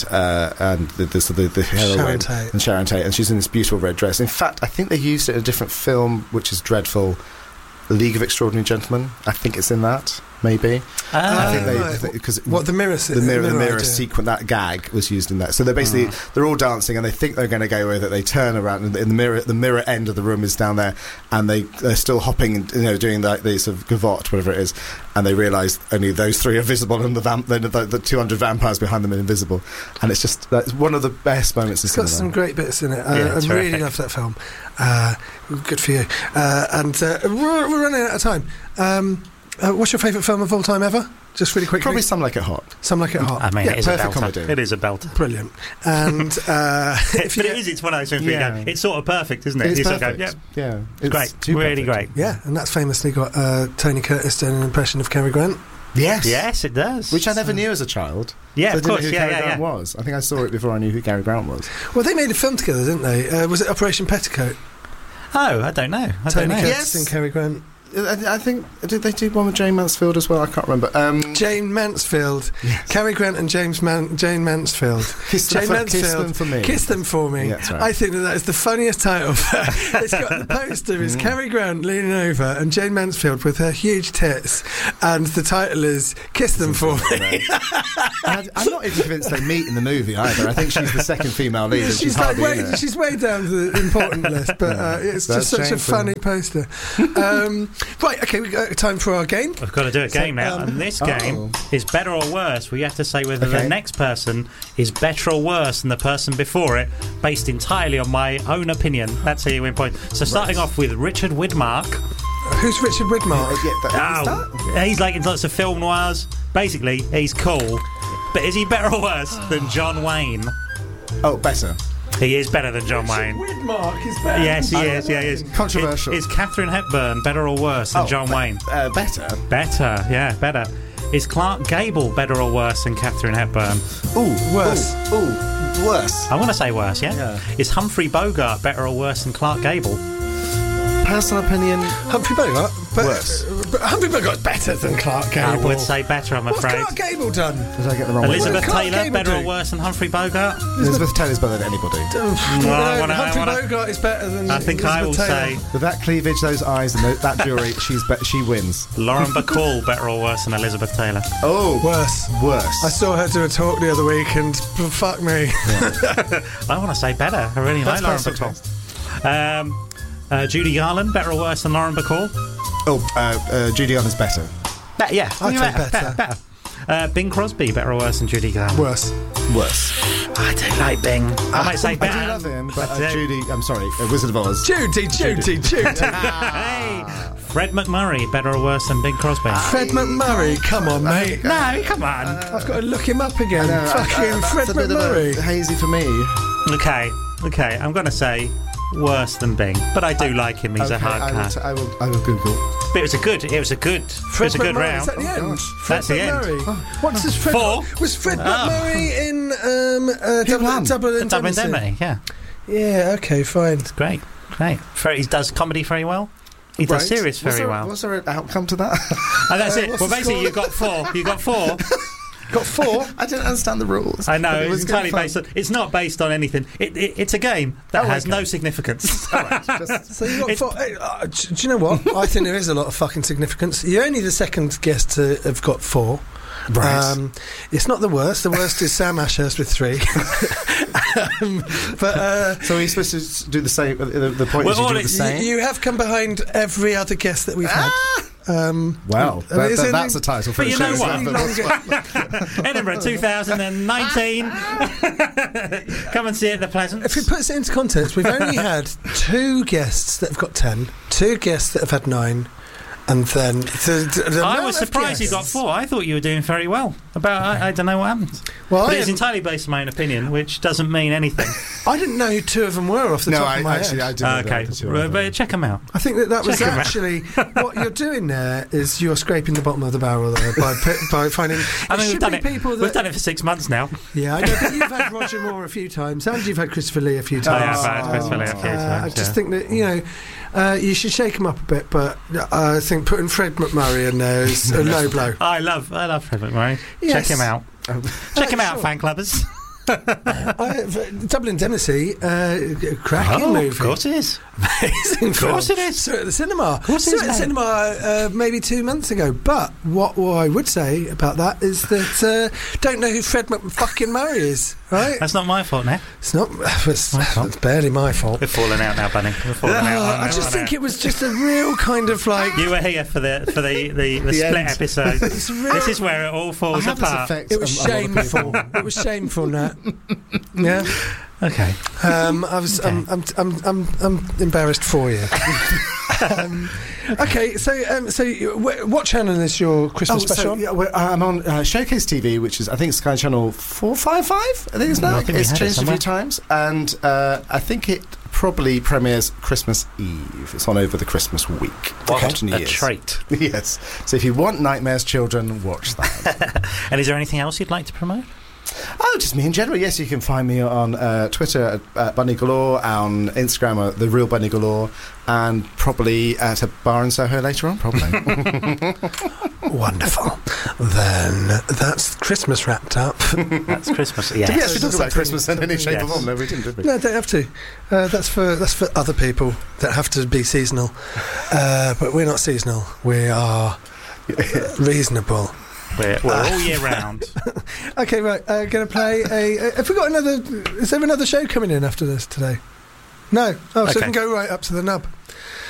S4: the heroine, Sharon Tate, and she's in this beautiful red dress. In fact, I think they used it in a different film, which is dreadful, League of Extraordinary Gentlemen. I think it's in that, maybe. I think because
S1: the mirror
S4: sequence, that gag was used in that. So they're basically they're all dancing, and they think they're going to go with it. They turn around, and in the mirror end of the room is down there, and they're still hopping, doing the sort of gavotte, whatever it is, and they realise only those 3 are visible, and the 200 vampires behind them are invisible, and that's one of the best moments.
S1: It's got some great bits in it. I really love that film. Good for you. And we're running out of time. What's your favourite film of all time ever? Just really quickly.
S4: Probably Some Like It Hot.
S1: Some Like It Hot.
S3: I mean, it is
S4: perfect
S3: a belter.
S4: comedy.
S3: It is a belter.
S1: Brilliant. And
S3: it's one of those things where you go, it's sort of perfect, isn't it?
S4: It's perfect.
S3: It's great. Really great.
S1: Yeah, and that's famously got Tony Curtis doing an impression of Cary Grant.
S4: Yes,
S3: it does.
S4: Which I never knew as a child.
S3: Yeah,
S4: so
S3: of course.
S4: I didn't know who Cary Grant was. I think I saw it before I knew who Cary Grant was.
S1: Well, they made a film together, didn't they? Was it Operation Petticoat?
S3: Oh, I don't know.
S1: Tony Curtis and Cary Grant.
S4: I think did they do one with Jane Mansfield as well? I can't remember.
S1: Jane Mansfield, Cary Grant and Jane Mansfield.
S4: Kiss them for me.
S1: Kiss them for me.
S4: Yeah, that's right.
S1: I think that is the funniest title. It's got the poster is Cary Grant leaning over and Jane Mansfield with her huge tits, and the title is Kiss them for me.
S4: I'm not even convinced they meet in the movie either. I think she's the second female lead. And she's
S1: way down the important list, but it's just such a funny poster. Right, okay, we've got time for our game.
S3: We've got to do a game now, and this game is better or worse. We have to say whether the next person is better or worse than the person before it, based entirely on my own opinion. That's how you win points. So starting off with Richard Widmark.
S1: Who's Richard Widmark?
S3: He's like in lots of film noirs. Basically, he's cool. But is he better or worse than John Wayne?
S4: Oh, better.
S3: He is better than John Wayne.
S1: Widmark is better.
S3: Yes, he is. Yeah, he is.
S4: Controversial.
S3: Is Katharine Hepburn better or worse than John Wayne?
S4: Better.
S3: Better, yeah, better. Is Clark Gable better or worse than Katharine Hepburn?
S4: Ooh,
S1: worse.
S4: Ooh, worse.
S3: I want to say worse, yeah? Is Humphrey Bogart better or worse than Clark Gable?
S4: Personal opinion.
S1: Humphrey Bogart?
S4: Worse.
S1: But Humphrey Bogart's better than Clark Gable.
S3: I would say better, I'm afraid.
S1: What's Clark Gable done?
S4: Did I get the wrong
S3: Elizabeth
S4: one?
S3: Taylor better or worse than Humphrey Bogart?
S4: Elizabeth Taylor's better than anybody.
S1: Humphrey Bogart is better than
S3: I think
S1: Elizabeth
S3: I will
S1: Taylor.
S3: say
S4: With that cleavage, those eyes, and that jewellery, she wins.
S3: Lauren Bacall better or worse than Elizabeth Taylor?
S4: Oh,
S1: Worse. I saw her do a talk the other week, and fuck me.
S3: I want to say better. I really like Lauren Bacall. Judy Garland better or worse than Lauren Bacall?
S4: Judy Garland's better.
S3: Yeah,
S1: I'd say
S3: better. Bing Crosby better or worse than Judy Garland?
S1: Worse.
S3: I don't like Bing. I might say better.
S4: I do love him, but Judy, I'm sorry, Wizard of Oz.
S1: Judy.
S3: Hey, Fred McMurray better or worse than Bing Crosby?
S1: Fred McMurray, come on, mate.
S3: No, come on.
S1: I've got to look him up again. Fucking Fred
S4: That's a bit of
S1: McMurray.
S4: a hazy for me.
S3: Okay, I'm going to say worse than Bing, but I do like him. He's a hard cat.
S4: I will Google.
S3: But it was a good
S1: McMurray,
S3: round.
S1: Is that the end?
S3: That's the end.
S1: What's his Fred?
S3: Four.
S1: Was Fred McMurray in Double Indemnity?
S3: Yeah.
S1: Yeah. Okay. Fine.
S3: It's great. He does comedy very well. He does serious very well.
S4: Was there an outcome to that?
S3: And that's it.
S1: what's
S3: Well,
S1: the
S3: basically,
S1: score?
S3: you got four.
S1: Got 4.
S4: I didn't understand the rules.
S3: I know,
S4: It was
S3: it's entirely
S4: good fun.
S3: based on... It's not based on anything. It's a game that has no significance.
S4: All right, just,
S1: So you got 4. Do you know what? I think there is a lot of fucking significance. You're only the second guest to have got 4.
S4: right.
S1: It's not the worst. The worst is Sam Ashurst with 3.
S4: So are you supposed to do the same? The point is you do the same?
S1: You have come behind every other guest that we've had.
S4: Wow, that's a title for
S3: But
S4: a
S3: you
S4: show.
S3: know what?
S1: Longer.
S3: Edinburgh 2019. Come and see it at the Pleasance.
S1: If we put it into context, we've only had 2 guests that have got 10, 2 guests that have had 9, and then
S3: I was surprised you got 4. I thought you were doing very well. I don't know what happened.
S1: Well,
S3: But it's entirely based on my own opinion, which doesn't mean anything.
S1: I didn't know who 2 of them were off the top of my head.
S4: I didn't.
S3: Okay, but check them out.
S1: I think that was
S3: Check 'em out.
S1: actually what you're doing there is you're scraping the bottom of the barrel there by finding.
S3: I mean,
S1: we've done it.
S3: We've done it for 6 months now.
S1: Yeah, I know, but you've had Roger Moore a few times, and you've had Christopher Lee a few
S3: I
S1: times.
S3: have had Christopher Lee a few times.
S1: I just think that you should shake him up a bit, but I think putting Fred McMurray in there is a low blow.
S3: I love Fred McMurray.
S1: Yes.
S3: Check him out. Check him out,
S1: sure.
S3: fan clubbers.
S1: Double Indemnity, cracking movie.
S3: Of course it is.
S1: Amazing
S3: Of course
S1: film.
S3: it is.
S1: Saw it at the cinema.
S3: Of course it is,
S1: Saw it at the
S3: mate.
S1: cinema maybe 2 months ago. But what I would say about that is that don't know who Fred fucking Murray is, right?
S3: That's not my fault now.
S1: It's not. It's barely my fault.
S3: We're falling out now, Bunny. We're falling out.
S1: I just think it was just a real kind of like.
S3: You were here for the split
S4: end.
S3: episode.
S1: It's real.
S3: This is where it all falls
S4: I have this
S3: apart.
S4: effect
S1: It was
S4: on a lot of people.
S1: shameful. It was shameful, Nat. Yeah.
S3: Okay.
S1: I was.
S3: Okay.
S1: I'm embarrassed for you. Okay. So what channel is your Christmas special on?
S4: Yeah, I'm on Showcase TV, which is I think Sky Channel 455. I think it's now.
S3: I think we
S4: It's
S3: had it
S4: changed a
S3: somewhere.
S4: few times, and I think it probably premieres Christmas Eve. It's on over the Christmas week.
S3: What
S4: after New
S3: a
S4: Year's.
S3: treat.
S4: Yes. So if you want Nightmares Children, watch that.
S3: And is there anything else you'd like to promote?
S4: Oh, just me in general. Yes, you can find me on Twitter at Bunny Galore, on Instagram at The Real Bunny Galore, and probably at a bar in Soho later on, probably.
S1: Wonderful. Then that's Christmas wrapped up.
S3: That's Christmas. Yes.
S4: Did we actually talk
S1: Something-
S4: about Christmas in any shape or
S3: Yes.
S4: form? No, we didn't, did we?
S1: No, don't have to. That's for other people that have to be seasonal. But we're not seasonal. We are reasonable.
S3: We're all year round.
S1: Okay, right. Going to play have we got another? Is there another show coming in after this today? No. Oh, so we
S3: Okay.
S1: can go right up to the nub.